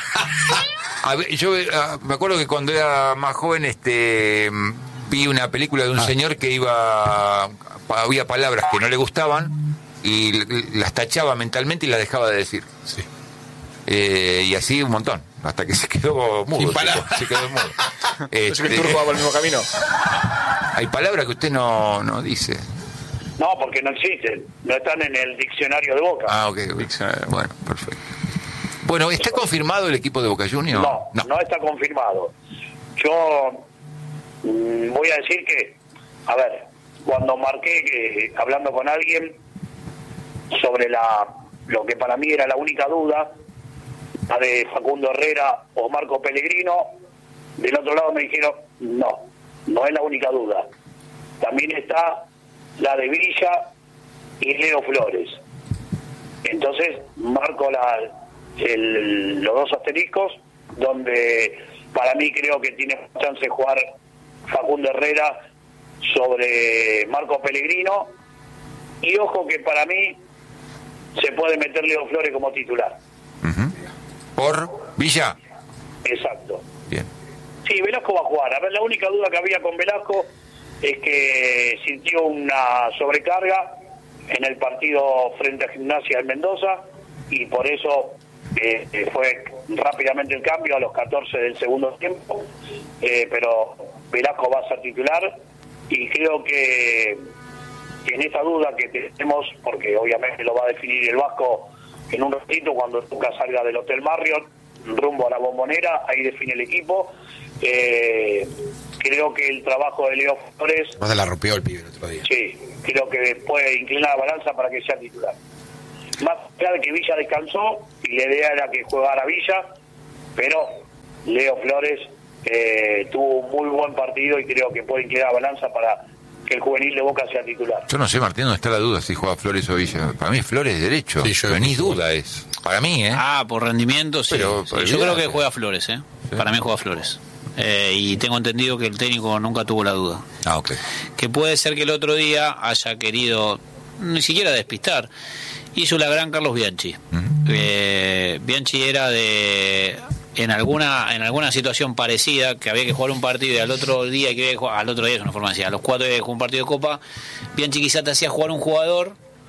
Speaker 1: A ver, yo a, me acuerdo que cuando era más joven este vi una película de un ah. señor que iba... Había palabras que no le gustaban y las tachaba mentalmente y las dejaba de decir.
Speaker 4: Sí.
Speaker 1: Eh, y así un montón, hasta que se quedó mudo. Se, se quedó mudo.
Speaker 3: Este, que el Turco va por el mismo camino.
Speaker 1: Hay palabras que usted no, no dice.
Speaker 6: No, porque no existen. No están en el diccionario de Boca.
Speaker 1: Ah, ok. Bueno, perfecto. Bueno, ¿está confirmado el equipo de Boca Juniors?
Speaker 6: No, no, no está confirmado. Yo mmm, voy a decir que, a ver, cuando marqué, que hablando con alguien sobre la lo que para mí era la única duda, la de Facundo Herrera o Marco Pellegrino, del otro lado me dijeron, no, no es la única duda. También está la de Villa y Leo Flores. Entonces, marco la, el, los dos asteriscos, donde para mí creo que tiene chance de jugar Facundo Herrera sobre Marco Pellegrino, y ojo que para mí se puede meter Leo Flores como titular.
Speaker 1: Uh-huh. ¿Por Villa?
Speaker 6: Exacto.
Speaker 1: Bien.
Speaker 6: Sí, Velasco va a jugar. A ver, la única duda que había con Velasco es que sintió una sobrecarga en el partido frente a Gimnasia en Mendoza, y por eso eh, fue rápidamente el cambio a los catorce del segundo tiempo, eh, pero Velasco va a ser titular, y creo que en esa duda que tenemos, porque obviamente lo va a definir el Vasco en un ratito cuando Lucas salga del Hotel Marriott rumbo a la Bombonera, ahí define el equipo, eh, creo que el trabajo de Leo Flores...
Speaker 4: Más de la rompió el pibe el otro día.
Speaker 6: Sí, creo que puede inclinar la balanza para que sea titular. Más allá de que Villa descansó y la idea era que jugara Villa, pero Leo Flores eh, tuvo un muy buen partido y creo que puede inclinar la balanza para que el juvenil de Boca sea titular.
Speaker 1: Yo no sé, Martín, ¿dónde está la duda si juega Flores o Villa? Para mí Flores derecho,
Speaker 4: Sí, yo-
Speaker 1: pero ni duda es. Para mí, ¿eh?
Speaker 11: Ah, por rendimiento, sí.
Speaker 1: Pero,
Speaker 11: Sí,
Speaker 1: olvídate.
Speaker 11: yo creo que juega Flores, ¿eh?
Speaker 1: Sí.
Speaker 11: Para mí juega Flores. Eh, y tengo entendido que el técnico nunca tuvo la duda.
Speaker 1: Ah, ok.
Speaker 11: Que puede ser que el otro día haya querido ni siquiera despistar. Hizo la gran Carlos Bianchi. Eh, Bianchi era de en alguna en alguna situación parecida, que había que jugar un partido y al otro día que había que jugar, al otro día es una forma de decir, a los cuatro días que jugar un partido de Copa, Bianchi quizá te hacía jugar un jugador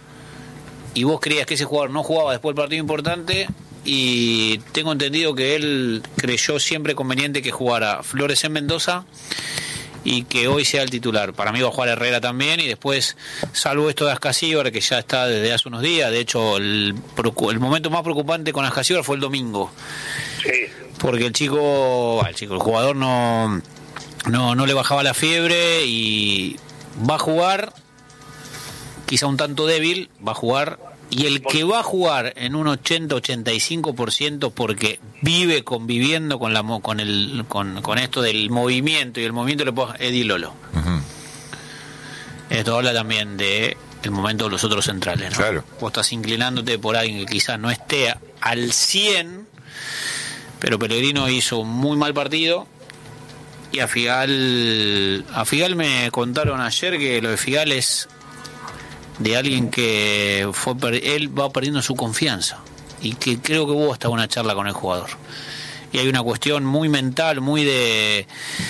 Speaker 11: y vos creías que ese jugador no jugaba después del partido importante, y tengo entendido que él creyó siempre conveniente que jugara Flores en Mendoza y que hoy sea el titular. Para mí va a jugar Herrera también, y después, salvo esto de Ascasíbar, que ya está desde hace unos días, de hecho el, el momento más preocupante con Ascasíbar fue el domingo,
Speaker 6: Sí,
Speaker 11: porque el chico, el chico, el jugador no, no, no le bajaba la fiebre y va a jugar, quizá un tanto débil, va a jugar, y el que va a jugar en un ochenta ochenta y cinco por ciento porque vive conviviendo con la mo- con el con, con esto del movimiento, y el movimiento le puedo Eddie Lolo.
Speaker 1: Ujú.
Speaker 11: Esto habla también de el momento de los otros centrales, ¿no?
Speaker 1: Claro.
Speaker 11: Vos estás inclinándote por alguien que quizás no esté al cien, pero Pellegrino hizo un muy mal partido. Y a Figal, a Figal me contaron ayer que lo de Figal es de alguien que fue per- él va perdiendo su confianza, y que creo que hubo hasta una charla con el jugador, y hay una cuestión muy mental, muy de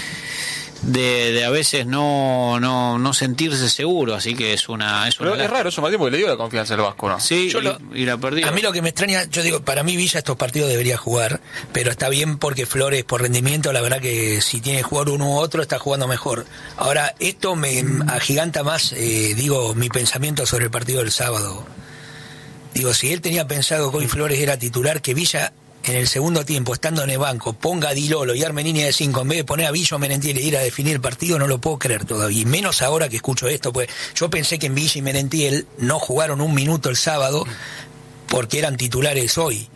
Speaker 11: de, de a veces no, no no sentirse seguro, así que es una es una
Speaker 3: Pero es raro eso, Martín, porque le dio la confianza al Vasco, ¿no?
Speaker 11: sí,
Speaker 5: Yo
Speaker 11: y,
Speaker 5: lo-
Speaker 11: y la perdió.
Speaker 5: A mí lo que me extraña, yo digo, para mí Villa estos partidos debería jugar, pero está bien porque Flores por rendimiento, la verdad que si tiene que jugar uno u otro está jugando mejor. Ahora, esto me agiganta más, eh, digo, mi pensamiento sobre el partido del sábado. Digo, si él tenía pensado que hoy Flores era titular, que Villa en el segundo tiempo, estando en el banco, ponga a Di Lolo y arme línea de cinco, en vez de poner a Villa o Merentiel e ir a definir el partido, no lo puedo creer todavía. Y menos ahora que escucho esto, pues yo pensé que en Villa y Merentiel no jugaron un minuto el sábado porque eran titulares hoy.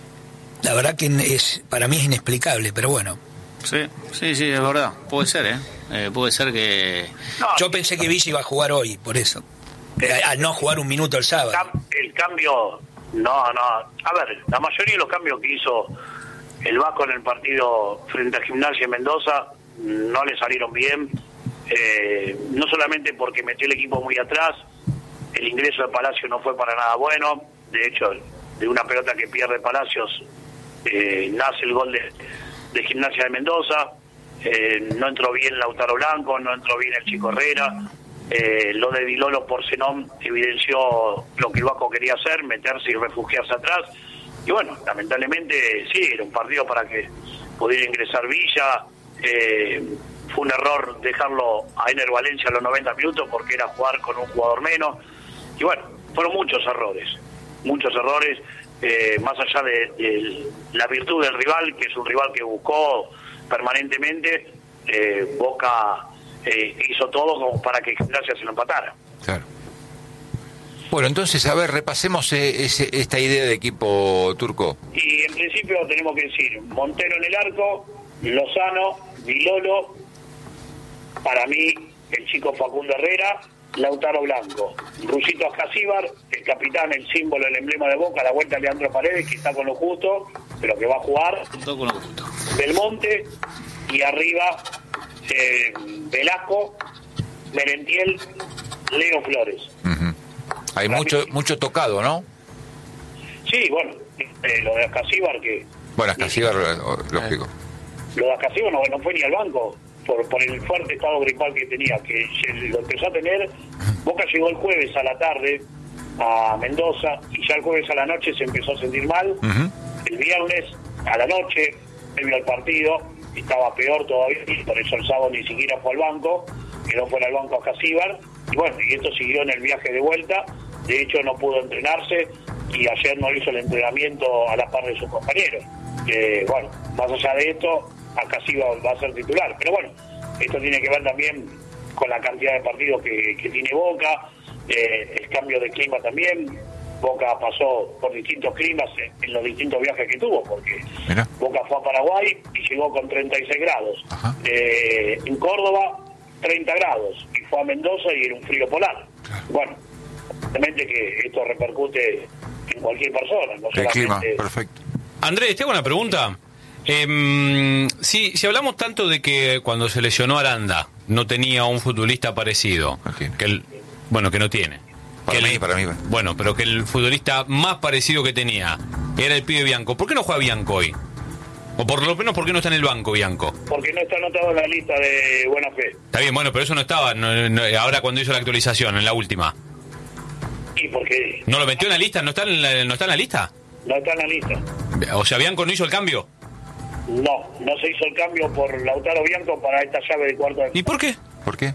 Speaker 5: La verdad que es para mí es inexplicable, pero bueno.
Speaker 11: Sí, sí, sí, es verdad, puede ser, ¿eh? Eh, puede ser que
Speaker 6: no,
Speaker 5: Yo pensé que Villa iba a jugar hoy, por eso.
Speaker 6: Eh,
Speaker 5: Al no jugar un minuto el sábado.
Speaker 6: cam- el cambio, no, no. A ver, la mayoría de los cambios que hizo el Vasco en el partido frente a Gimnasia en Mendoza no le salieron bien. Eh, no solamente porque metió el equipo muy atrás, el ingreso de Palacio no fue para nada bueno. De hecho, de una pelota que pierde Palacios eh, nace el gol de, de Gimnasia de Mendoza. Eh, no entró bien Lautaro Blanco, no entró bien el Chico Herrera. Eh, lo de Di Lolo por Zenón evidenció lo que el Vasco quería hacer, meterse y refugiarse atrás. Y bueno, lamentablemente sí, era un partido para que pudiera ingresar Villa. Eh, fue un error dejarlo a Ener Valencia a los noventa minutos porque era jugar con un jugador menos. Y bueno, fueron muchos errores, muchos errores, eh, más allá de, de la virtud del rival, que es un rival que buscó permanentemente. eh, Boca eh, hizo todo como para que Gimnasia se lo empatara.
Speaker 1: Claro. Bueno, entonces, a ver, repasemos eh, ese, esta idea de equipo turco.
Speaker 6: Y en principio tenemos que decir Montero en el arco, Lozano, Vilolo, para mí el chico Facundo Herrera, Lautaro Blanco, Rusito Ascasíbar, el capitán, el símbolo, el emblema de Boca, la vuelta de Leandro Paredes, que está con lo justo, pero que va a jugar,
Speaker 11: todo con lo justo.
Speaker 6: Belmonte, y arriba eh, Velasco, Merentiel, Leo Flores.
Speaker 1: Ujú. Hay mucho mucho tocado, ¿no?
Speaker 6: Sí, bueno, eh, lo de Ascasíbar que...
Speaker 1: Bueno, Ascasíbar, lógico.
Speaker 6: Lo de Ascasíbar no, no fue ni al banco por, por el fuerte estado gripal que tenía, que lo empezó a tener. Boca llegó el jueves a la tarde a Mendoza y ya el jueves a la noche se empezó a sentir mal.
Speaker 1: Uh-huh.
Speaker 6: El viernes a la noche, previo al partido, estaba peor todavía, y por eso el sábado ni siquiera fue al banco, quedó fuera al banco Ascasíbar. Y bueno, y esto siguió en el viaje de vuelta. De hecho no pudo entrenarse y ayer no hizo el entrenamiento a la par de sus compañeros. Eh, bueno, más allá de esto, Ascasíbar va a ser titular. Pero bueno, esto tiene que ver también con la cantidad de partidos que, que tiene Boca, eh, el cambio de clima también. Boca pasó por distintos climas en, en los distintos viajes que tuvo, porque
Speaker 1: Mira.
Speaker 6: Boca fue a Paraguay y llegó con treinta y seis grados. Eh, en Córdoba, treinta grados, y fue a Mendoza y era un frío polar. Claro. Bueno, obviamente que esto repercute en cualquier persona, no
Speaker 1: El
Speaker 6: solamente...
Speaker 1: clima, perfecto.
Speaker 2: Andrés, te hago una pregunta. Eh, si, si hablamos tanto de que cuando se lesionó Aranda no tenía un futbolista parecido, que el, bueno, que no tiene.
Speaker 1: Para
Speaker 2: que
Speaker 1: mí,
Speaker 2: el,
Speaker 1: para mí.
Speaker 2: Bueno, pero que el futbolista más parecido que tenía era el pibe Bianco. ¿Por qué no juega Bianco hoy? O por lo menos, ¿por qué no está en el banco Bianco?
Speaker 6: Porque no está anotado en la lista de buena fe.
Speaker 2: Está bien, bueno, pero eso no estaba no, no, ahora cuando hizo la actualización, en la última.
Speaker 6: ¿Y por qué?
Speaker 2: ¿No lo metió en la lista? ¿No está en la, no está en la lista?
Speaker 6: No está en la lista.
Speaker 2: O sea, ¿Bianco no hizo el cambio?
Speaker 6: No, no se hizo el cambio por Lautaro Bianco para esta llave de cuarto de...
Speaker 2: ¿Y por qué?
Speaker 1: ¿Por qué?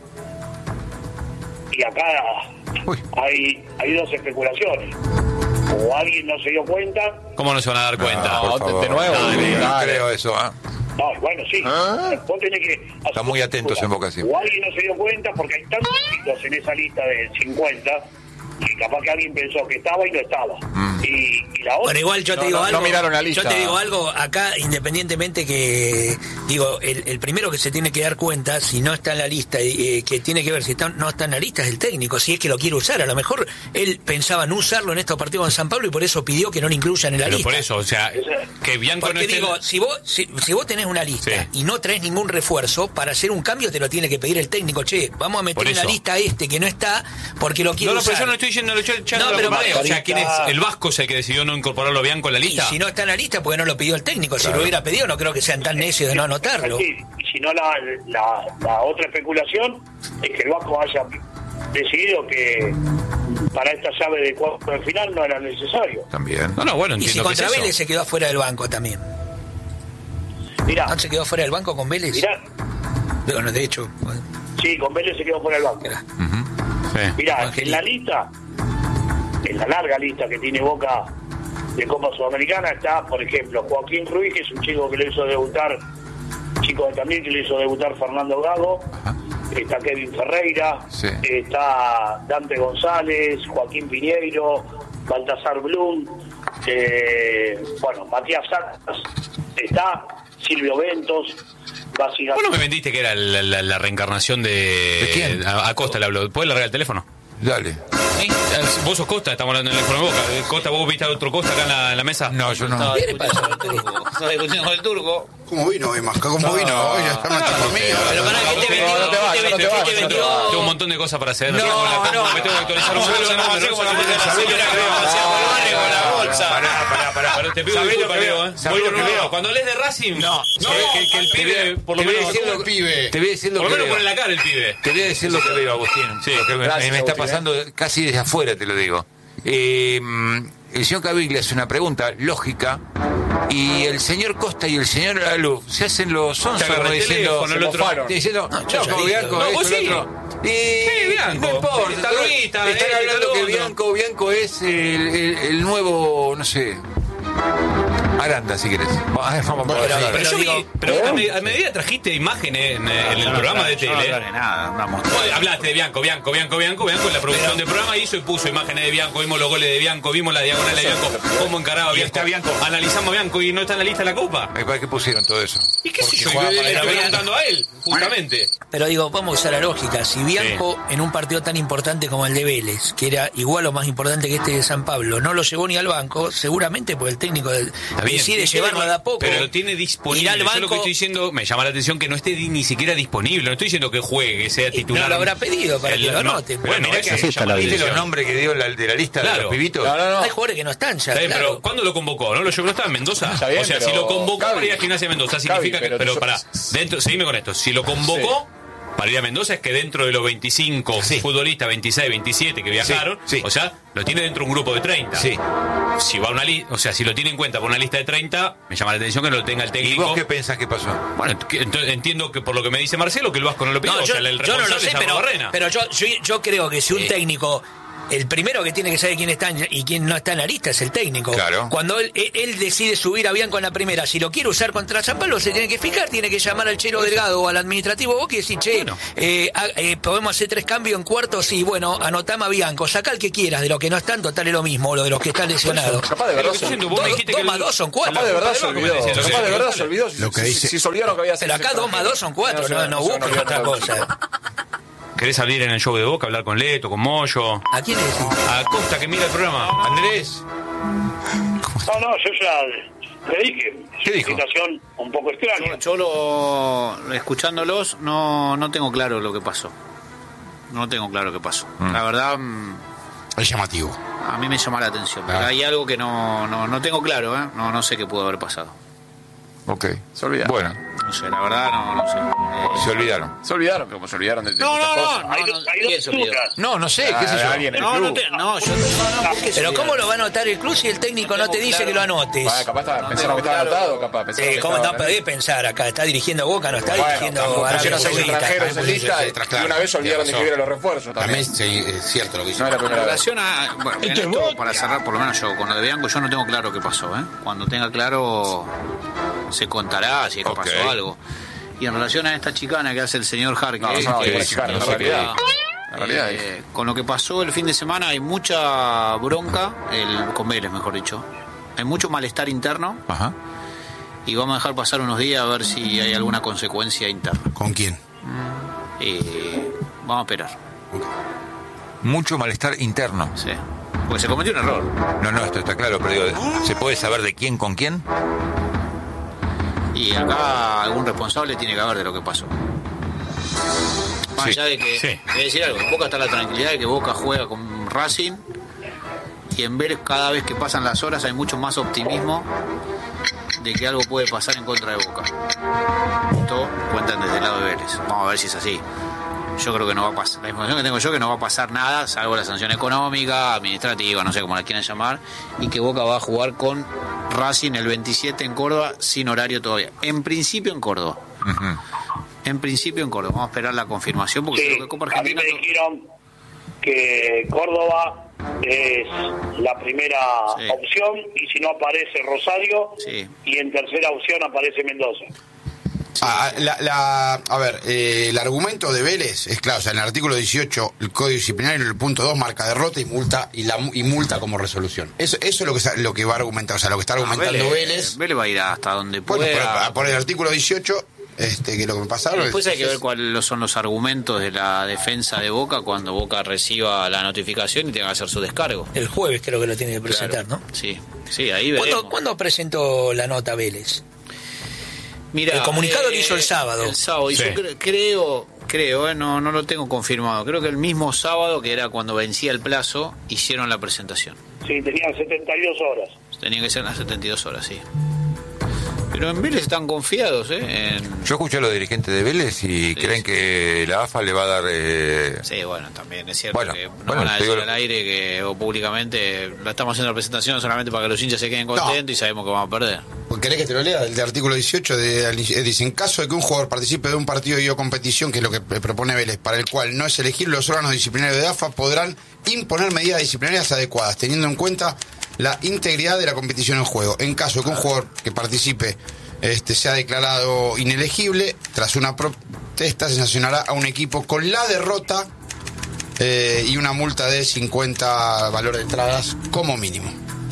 Speaker 6: Y acá hay, hay dos especulaciones. O alguien no se dio cuenta...
Speaker 2: ¿Cómo no se van a dar cuenta?
Speaker 1: No, por favor.
Speaker 3: de nuevo.
Speaker 1: Dale, no
Speaker 3: Dale.
Speaker 1: creo eso, ¿ah?
Speaker 6: No, bueno, sí. Vos tenés que...
Speaker 1: Está muy atentos en Boca siempre.
Speaker 6: O alguien no se dio cuenta porque hay tantos chicos en esa lista de cincuenta que capaz que alguien pensó que estaba y no estaba.
Speaker 1: Mm.
Speaker 6: Y, y la otra...
Speaker 5: Bueno, igual yo te
Speaker 3: No,
Speaker 5: digo
Speaker 3: no,
Speaker 5: algo.
Speaker 3: no miraron la lista.
Speaker 5: Yo te digo algo, acá independientemente que, digo, el, el primero que se tiene que dar cuenta, si no está en la lista, eh, que tiene que ver si está, no está en la lista, es el técnico, si es que lo quiere usar. A lo mejor él pensaba no usarlo en estos partidos en San Pablo y por eso pidió que no lo incluyan en la
Speaker 2: Pero
Speaker 5: lista.
Speaker 2: por eso, o sea, que Bianco
Speaker 5: Porque
Speaker 2: no esté...
Speaker 5: digo, si vos, si, si vos tenés una lista
Speaker 2: Sí.
Speaker 5: y no traes ningún refuerzo, para hacer un cambio te lo tiene que pedir el técnico. Che, vamos a meter
Speaker 2: Por
Speaker 5: en la
Speaker 2: eso.
Speaker 5: lista a este que no está porque lo quiere
Speaker 2: No, no,
Speaker 5: usar.
Speaker 2: pero yo no estoy diciendo, yo, yo
Speaker 5: No,
Speaker 2: no lo
Speaker 5: pero
Speaker 2: comparé.
Speaker 5: Mario,
Speaker 2: O sea, ¿quién es?
Speaker 6: ahorita-
Speaker 2: ¿El Vasco es el que decidió no incorporarlo a Bianco en la
Speaker 5: Y
Speaker 2: lista?
Speaker 5: si no está en la lista, porque no lo pidió el técnico.
Speaker 1: Claro.
Speaker 5: Si lo hubiera pedido, no creo que sean tan necios de no anotarlo.
Speaker 6: Sí, y si no, la, la, la otra especulación es que el Vasco haya decidido que para esta llave de cuarto de final no era necesario.
Speaker 1: También.
Speaker 2: No, no, bueno,
Speaker 5: Y si
Speaker 2: entiendo que es
Speaker 5: contra
Speaker 2: eso.
Speaker 5: Vélez se quedó afuera del banco también.
Speaker 6: Mirá,
Speaker 5: ¿No se quedó fuera del banco con Vélez?
Speaker 6: mirá,
Speaker 5: Bueno, de hecho. Bueno,
Speaker 6: sí, con Vélez se quedó fuera del banco.
Speaker 5: mirá.
Speaker 2: Sí.
Speaker 6: Mirá,
Speaker 5: Angelito.
Speaker 6: en la lista, en la larga lista que tiene Boca de Copa Sudamericana está, por ejemplo, Joaquín Ruiz, que es un chico que le hizo debutar, chico también que le hizo debutar Fernando Gago, está Kevin Ferreira,
Speaker 1: Sí.
Speaker 6: está Dante González, Joaquín Piñeiro, Baltasar Blum, eh, bueno, Matías Salas, está Silvio Ventos, Basi
Speaker 2: ¿Vos no me vendiste que era la, la- la reencarnación de...
Speaker 1: ¿De quién?
Speaker 2: A, a Costa le hablo. ¿Puedes largar el teléfono?
Speaker 1: Dale.
Speaker 2: ¿Sí? Vos sos Costa, estamos hablando en el teléfono de Boca. Costa, ¿vos viste a otro Costa acá en la, en la mesa?
Speaker 1: No, yo no.
Speaker 11: Estaba discutiendo con el turco. Estaba discutiendo con el turco.
Speaker 4: ¿Cómo vino hoy, Masca? ¿Cómo vino hoy? Ya está
Speaker 2: no,
Speaker 4: manchado
Speaker 2: porque-
Speaker 4: mío.
Speaker 5: Pero pará, ¿qué te vendió?
Speaker 3: no te
Speaker 5: ¿Qué
Speaker 3: vayas,
Speaker 5: te
Speaker 3: no te
Speaker 5: vendió? ¿Qué
Speaker 3: vayas,
Speaker 5: te
Speaker 3: no te
Speaker 5: vendió?
Speaker 3: vayas.
Speaker 2: Tengo un montón de cosas para hacer.
Speaker 5: No,
Speaker 2: Tengo la-
Speaker 5: no.
Speaker 2: Me tengo que actualizar un
Speaker 5: No,
Speaker 2: montón de
Speaker 5: no,
Speaker 2: cosas,
Speaker 5: no,
Speaker 2: no sé cómo
Speaker 5: no,
Speaker 2: se
Speaker 5: no,
Speaker 2: puede
Speaker 5: no,
Speaker 2: hacer.
Speaker 5: no,
Speaker 2: Pará, pará, pará, pará, pará. Te pido
Speaker 1: ¿Sabés lo
Speaker 2: disculpas,
Speaker 1: que
Speaker 2: Leo,
Speaker 1: veo?
Speaker 2: ¿eh?
Speaker 1: ¿Sabés
Speaker 2: Voy
Speaker 1: lo
Speaker 2: de
Speaker 1: que
Speaker 2: nuevo.
Speaker 1: veo?
Speaker 2: Cuando lees de Racing,
Speaker 1: No,
Speaker 2: que, que, que el pibe, por lo
Speaker 1: te voy a
Speaker 2: menos...
Speaker 1: decir lo-
Speaker 4: pibe.
Speaker 1: Te voy a decir lo
Speaker 2: Por
Speaker 1: que
Speaker 2: lo menos
Speaker 1: veo.
Speaker 2: pone la cara el pibe.
Speaker 1: Te voy a decir lo que veo, Agustín.
Speaker 2: Sí.
Speaker 1: Lo que me,
Speaker 3: Gracias,
Speaker 1: me está
Speaker 3: Agustín,
Speaker 1: pasando casi desde afuera, te lo digo. Eh, el señor Caviglia hace una pregunta lógica y el señor Costa y el señor Aluf se hacen los once
Speaker 2: Te agarra
Speaker 1: como
Speaker 2: el
Speaker 1: diciendo,
Speaker 2: teléfono, el otro.
Speaker 1: mofaron. diciendo,
Speaker 5: No,
Speaker 1: no,
Speaker 5: yo ya
Speaker 1: como
Speaker 5: dije.
Speaker 1: Bianco,
Speaker 2: No,
Speaker 1: esto,
Speaker 2: vos
Speaker 1: el
Speaker 2: sí.
Speaker 1: otro. Y
Speaker 2: Sí, Bianco.
Speaker 1: no importa,
Speaker 2: Está
Speaker 1: todo-
Speaker 2: Ruita,
Speaker 1: están
Speaker 2: este,
Speaker 1: hablando
Speaker 2: lo
Speaker 1: que
Speaker 2: otro.
Speaker 1: Bianco, Bianco es el, el- el nuevo, no sé, Aranda, si querés. Vamos, vamos por
Speaker 5: Pero-
Speaker 1: ahí.
Speaker 2: Pero yo
Speaker 5: digo-
Speaker 2: vi, pero a, me- a medida trajiste imágenes en, en el programa de
Speaker 11: Yo no
Speaker 2: tele.
Speaker 11: aclaré nada, una
Speaker 2: Vos
Speaker 11: monstruosidad.
Speaker 2: hablaste de Bianco, Bianco, Bianco, Bianco, Bianco en la producción del programa hizo y puso imágenes de Bianco, vimos los goles de Bianco, vimos la diagonal de Bianco, cómo encaraba
Speaker 1: Y
Speaker 2: Bianco.
Speaker 1: está Bianco.
Speaker 2: Analizamos a Bianco y no está en la lista de la Copa.
Speaker 1: ¿Para qué pusieron todo eso?
Speaker 2: ¿Y qué sé
Speaker 4: Porque
Speaker 2: yo?
Speaker 4: juega
Speaker 2: Y
Speaker 4: para
Speaker 2: le
Speaker 4: la
Speaker 2: estoy
Speaker 5: Bianco.
Speaker 2: preguntando a él, justamente.
Speaker 5: Pero digo, vamos a usar la lógica. Si Bianco, en un partido tan importante como el de Vélez, que era igual o más importante que este de San Pablo, no lo llevó ni al banco, seguramente porque el técnico de-
Speaker 2: Está bien.
Speaker 5: decide
Speaker 2: Y
Speaker 5: llevarlo
Speaker 2: tiene-
Speaker 5: de a poco.
Speaker 2: Pero lo tiene disponible.
Speaker 5: irá al
Speaker 2: Yo lo que
Speaker 5: banco-
Speaker 2: estoy diciendo, me llama la atención que no esté di- ni siquiera disponible. No estoy diciendo que juegue, que sea
Speaker 5: Y
Speaker 2: titular.
Speaker 5: no lo habrá pedido para que lo
Speaker 2: no,
Speaker 5: anote.
Speaker 2: Bueno,
Speaker 5: Bueno,
Speaker 2: mirá
Speaker 5: que
Speaker 2: que
Speaker 5: así
Speaker 2: me
Speaker 5: está
Speaker 2: llama
Speaker 5: la
Speaker 2: la
Speaker 1: ¿Viste
Speaker 2: atención.
Speaker 1: los nombres que dio la, de la lista de
Speaker 2: Claro.
Speaker 1: los pibitos?
Speaker 3: No, no, no.
Speaker 5: Hay jugadores que no están ya.
Speaker 2: Está bien,
Speaker 5: claro.
Speaker 2: pero ¿cuándo lo convocó? ¿No lo llevó? ¿No estaba en Mendoza?
Speaker 3: Está bien,
Speaker 2: o sea,
Speaker 3: pero-
Speaker 2: si lo convocó
Speaker 3: Cavi.
Speaker 2: para ir a Gimnasia de Mendoza, significa
Speaker 3: Cavi,
Speaker 2: que.
Speaker 3: pero
Speaker 2: Pero
Speaker 3: yo-
Speaker 2: para, dentro, seguime con esto. Si lo convocó para ir a Mendoza, es que dentro de los veinticinco
Speaker 1: Sí.
Speaker 2: futbolistas, veintiséis, veintisiete que viajaron,
Speaker 1: Sí, sí.
Speaker 2: o sea, lo tiene dentro de un grupo de treinta.
Speaker 1: Sí.
Speaker 2: Si va a una lista, o sea, si lo tiene en cuenta por una lista de treinta, me llama la atención que no lo tenga el
Speaker 1: ¿Y
Speaker 2: técnico.
Speaker 1: vos qué pensás que pasó?
Speaker 2: Bueno, que- entonces entiendo que por lo que me dice Marcelo, que el Vasco no lo pidió.
Speaker 5: No,
Speaker 2: o
Speaker 5: yo,
Speaker 2: sea, el
Speaker 5: yo no lo
Speaker 2: responsable
Speaker 5: sé,
Speaker 2: se llama
Speaker 5: pero,
Speaker 2: Barrena.
Speaker 5: pero yo, yo, yo creo que si un técnico el primero que tiene que saber quién está en- y quién no está en la lista es el técnico.
Speaker 1: Claro.
Speaker 5: Cuando él, él- él decide subir a Bianco en la primera, si lo quiere usar contra San Pablo, se tiene que fijar, tiene que llamar al Chelo Delgado o al administrativo Boca y decir, che, eh, ha- eh, podemos hacer tres cambios en cuartos y bueno, anotame a Bianco, saca el que quieras, de los que no están, total es lo mismo, o lo de los que están lesionados.
Speaker 3: Capaz de verdad se
Speaker 2: Vos me
Speaker 5: Dos,
Speaker 2: dijiste
Speaker 5: dos
Speaker 2: que
Speaker 5: más
Speaker 2: el-
Speaker 5: dos son cuatro.
Speaker 3: Capaz de verdad se
Speaker 2: Capaz de
Speaker 3: olvidó.
Speaker 2: verdad se
Speaker 3: Capaz de
Speaker 2: olvidó.
Speaker 3: verdad se olvidó. Si-
Speaker 4: Lo que
Speaker 3: si-
Speaker 4: dice-
Speaker 3: Si se olvidaron que había
Speaker 5: Pero acá dos más dos son cuatro, no, no busques otra cosa.
Speaker 2: ¿Querés salir en el show de Boca, hablar con Leto, con Moyo?
Speaker 5: ¿A quién le decís?
Speaker 2: A Costa que mira el programa. Andrés.
Speaker 6: No, no, yo ya le dije.
Speaker 1: ¿Qué
Speaker 6: es
Speaker 1: dijo?
Speaker 6: una situación un poco extraña.
Speaker 11: Yo lo, escuchándolos no, no tengo claro lo que pasó. No tengo claro qué pasó. La verdad, mm,
Speaker 4: Es llamativo.
Speaker 11: a mí me llama la atención. Pero
Speaker 4: Ah.
Speaker 11: hay algo que no, no, no tengo claro, ¿eh? No, no sé qué pudo haber pasado.
Speaker 1: Ok.
Speaker 3: Se olvidaron.
Speaker 1: Bueno,
Speaker 11: No sé, la verdad no, no sé. Eh,
Speaker 1: se olvidaron.
Speaker 3: Se olvidaron, como se olvidaron de, de
Speaker 11: No,
Speaker 3: muchas
Speaker 11: no, no,
Speaker 3: cosas.
Speaker 11: no,
Speaker 6: Hay
Speaker 11: no,
Speaker 6: dos, hay
Speaker 11: ¿quién
Speaker 6: dos
Speaker 11: se olvidó?
Speaker 6: lecturas.
Speaker 1: No, no sé, qué sé
Speaker 3: Ah,
Speaker 1: yo.
Speaker 3: alguien en el
Speaker 11: No, no,
Speaker 3: club.
Speaker 11: te- no, yo no, no, ¿por qué se
Speaker 5: Pero ¿cómo
Speaker 11: olvidaron?
Speaker 5: lo va a anotar el club si el técnico no te dice
Speaker 11: claro.
Speaker 5: que lo anotes?
Speaker 3: Ah, capaz estaba-
Speaker 11: No
Speaker 3: pensaron que
Speaker 11: tengo
Speaker 3: estaba
Speaker 11: claro.
Speaker 3: anotado, capaz. pensaron
Speaker 5: Eh,
Speaker 3: que
Speaker 5: ¿Cómo
Speaker 3: estaba
Speaker 5: no podés pensar acá? Está dirigiendo Boca, no está
Speaker 3: Bueno,
Speaker 5: dirigiendo
Speaker 3: tampoco
Speaker 5: Arabia
Speaker 3: pusieron seis
Speaker 5: Saudita.
Speaker 3: extranjeros en
Speaker 4: También
Speaker 3: lista y,
Speaker 4: pusieron
Speaker 3: y una vez se olvidaron de
Speaker 4: razón.
Speaker 3: escribir a los refuerzos también.
Speaker 4: También sí, es cierto lo que dice.
Speaker 3: No era la
Speaker 11: En
Speaker 3: primera vez.
Speaker 11: relación a. Bueno, en esto, para cerrar, por lo menos yo, con lo de Bianco, yo no tengo claro qué pasó, ¿eh? Cuando tenga claro, se contará si es que
Speaker 1: Ok.
Speaker 11: pasó algo. Y en relación a esta chicana que hace el señor Harky,
Speaker 3: No, no, no,
Speaker 11: que-
Speaker 3: ninguna chicana,
Speaker 11: que-
Speaker 3: en
Speaker 11: que-
Speaker 3: realidad. En realidad
Speaker 11: eh, con lo que pasó el fin de semana hay mucha bronca, el, con Vélez mejor dicho, hay mucho malestar interno
Speaker 1: Ajá.
Speaker 11: y vamos a dejar pasar unos días a ver si hay alguna consecuencia interna.
Speaker 4: ¿Con quién?
Speaker 11: Eh, vamos a esperar,
Speaker 1: Mucho malestar interno.
Speaker 11: sí. Porque se cometió un error.
Speaker 1: No, no, esto está claro, pero digo, ¿se puede saber de quién con quién?
Speaker 11: Y acá algún responsable tiene que haber de lo que pasó. Más
Speaker 1: Sí,
Speaker 11: allá de que,
Speaker 2: sí.
Speaker 11: voy a decir algo, en Boca está la tranquilidad de que Boca juega con Racing y en Vélez cada vez que pasan las horas hay mucho más optimismo de que algo puede pasar en contra de Boca. Esto cuentan desde el lado de Vélez. Vamos a ver si es así. Yo creo que no va a pasar. La información que tengo yo es que no va a pasar nada, salvo la sanción económica, administrativa, no sé cómo la quieran llamar, y que Boca va a jugar con Racing el veintisiete en Córdoba sin horario todavía. En principio en Córdoba.
Speaker 1: Ujú.
Speaker 11: En principio en Córdoba. Vamos a esperar la confirmación porque
Speaker 6: Sí,
Speaker 11: creo que Copa
Speaker 6: a mí
Speaker 11: Argentina.
Speaker 6: me dijeron que Córdoba es la primera
Speaker 11: Sí.
Speaker 6: opción y si no aparece Rosario
Speaker 11: Sí.
Speaker 6: y en tercera opción aparece Mendoza.
Speaker 4: Ah, la, la- a ver, eh, el argumento de Vélez es claro, o sea, en el artículo dieciocho, el Código Disciplinario, en el punto dos, marca derrota y multa y la y multa como resolución. Eso, eso es lo que, sa- lo que va a argumentar, o sea, lo que está
Speaker 11: Ah,
Speaker 4: argumentando Vélez.
Speaker 11: Vélez va a ir hasta donde
Speaker 4: Bueno,
Speaker 11: pueda.
Speaker 4: pero por el artículo dieciocho, este, que lo que me pasaron.
Speaker 11: Después hay que
Speaker 4: es-
Speaker 11: ver cuáles son los argumentos de la defensa de Boca cuando Boca reciba la notificación y tenga que hacer su descargo.
Speaker 5: El jueves creo que lo tiene que presentar,
Speaker 11: Claro.
Speaker 5: ¿no?
Speaker 11: Sí, sí, ahí veremos.
Speaker 5: ¿Cuándo, ¿Cuándo presentó la nota Vélez?
Speaker 11: Mira,
Speaker 5: El comunicado
Speaker 11: eh,
Speaker 5: lo hizo el sábado.
Speaker 11: El sábado. Y
Speaker 2: Sí.
Speaker 11: yo cre- creo, creo, eh, no, no lo tengo confirmado. Creo que el mismo sábado, que era cuando vencía el plazo, hicieron la presentación.
Speaker 6: Sí, tenían setenta y dos horas.
Speaker 11: Tenían que ser las setenta y dos horas, sí. Pero en Vélez están confiados, ¿eh? En-
Speaker 1: Yo escuché a los dirigentes de Vélez y
Speaker 11: Sí,
Speaker 1: creen
Speaker 11: sí.
Speaker 1: que la A F A le va a dar... eh,
Speaker 11: Sí, bueno, también es cierto
Speaker 1: Bueno,
Speaker 11: que no
Speaker 1: bueno,
Speaker 11: van a
Speaker 1: te
Speaker 11: decir
Speaker 1: digo-
Speaker 11: al aire que, o públicamente, la estamos haciendo la presentación solamente para que los hinchas se queden contentos y sabemos que vamos a perder.
Speaker 4: ¿Querés que te lo lea? El de artículo dieciocho de, eh, dice, en caso de que un jugador participe de un partido y o competición, que es lo que eh, propone Vélez, para el cual no es elegible, los órganos disciplinarios de A F A podrán imponer medidas disciplinarias adecuadas, teniendo en cuenta la integridad de la competición en juego. En caso de que un jugador que participe este, sea declarado inelegible, tras una protesta se sancionará a un equipo con la derrota eh, y una multa de cincuenta valor de entradas como mínimo.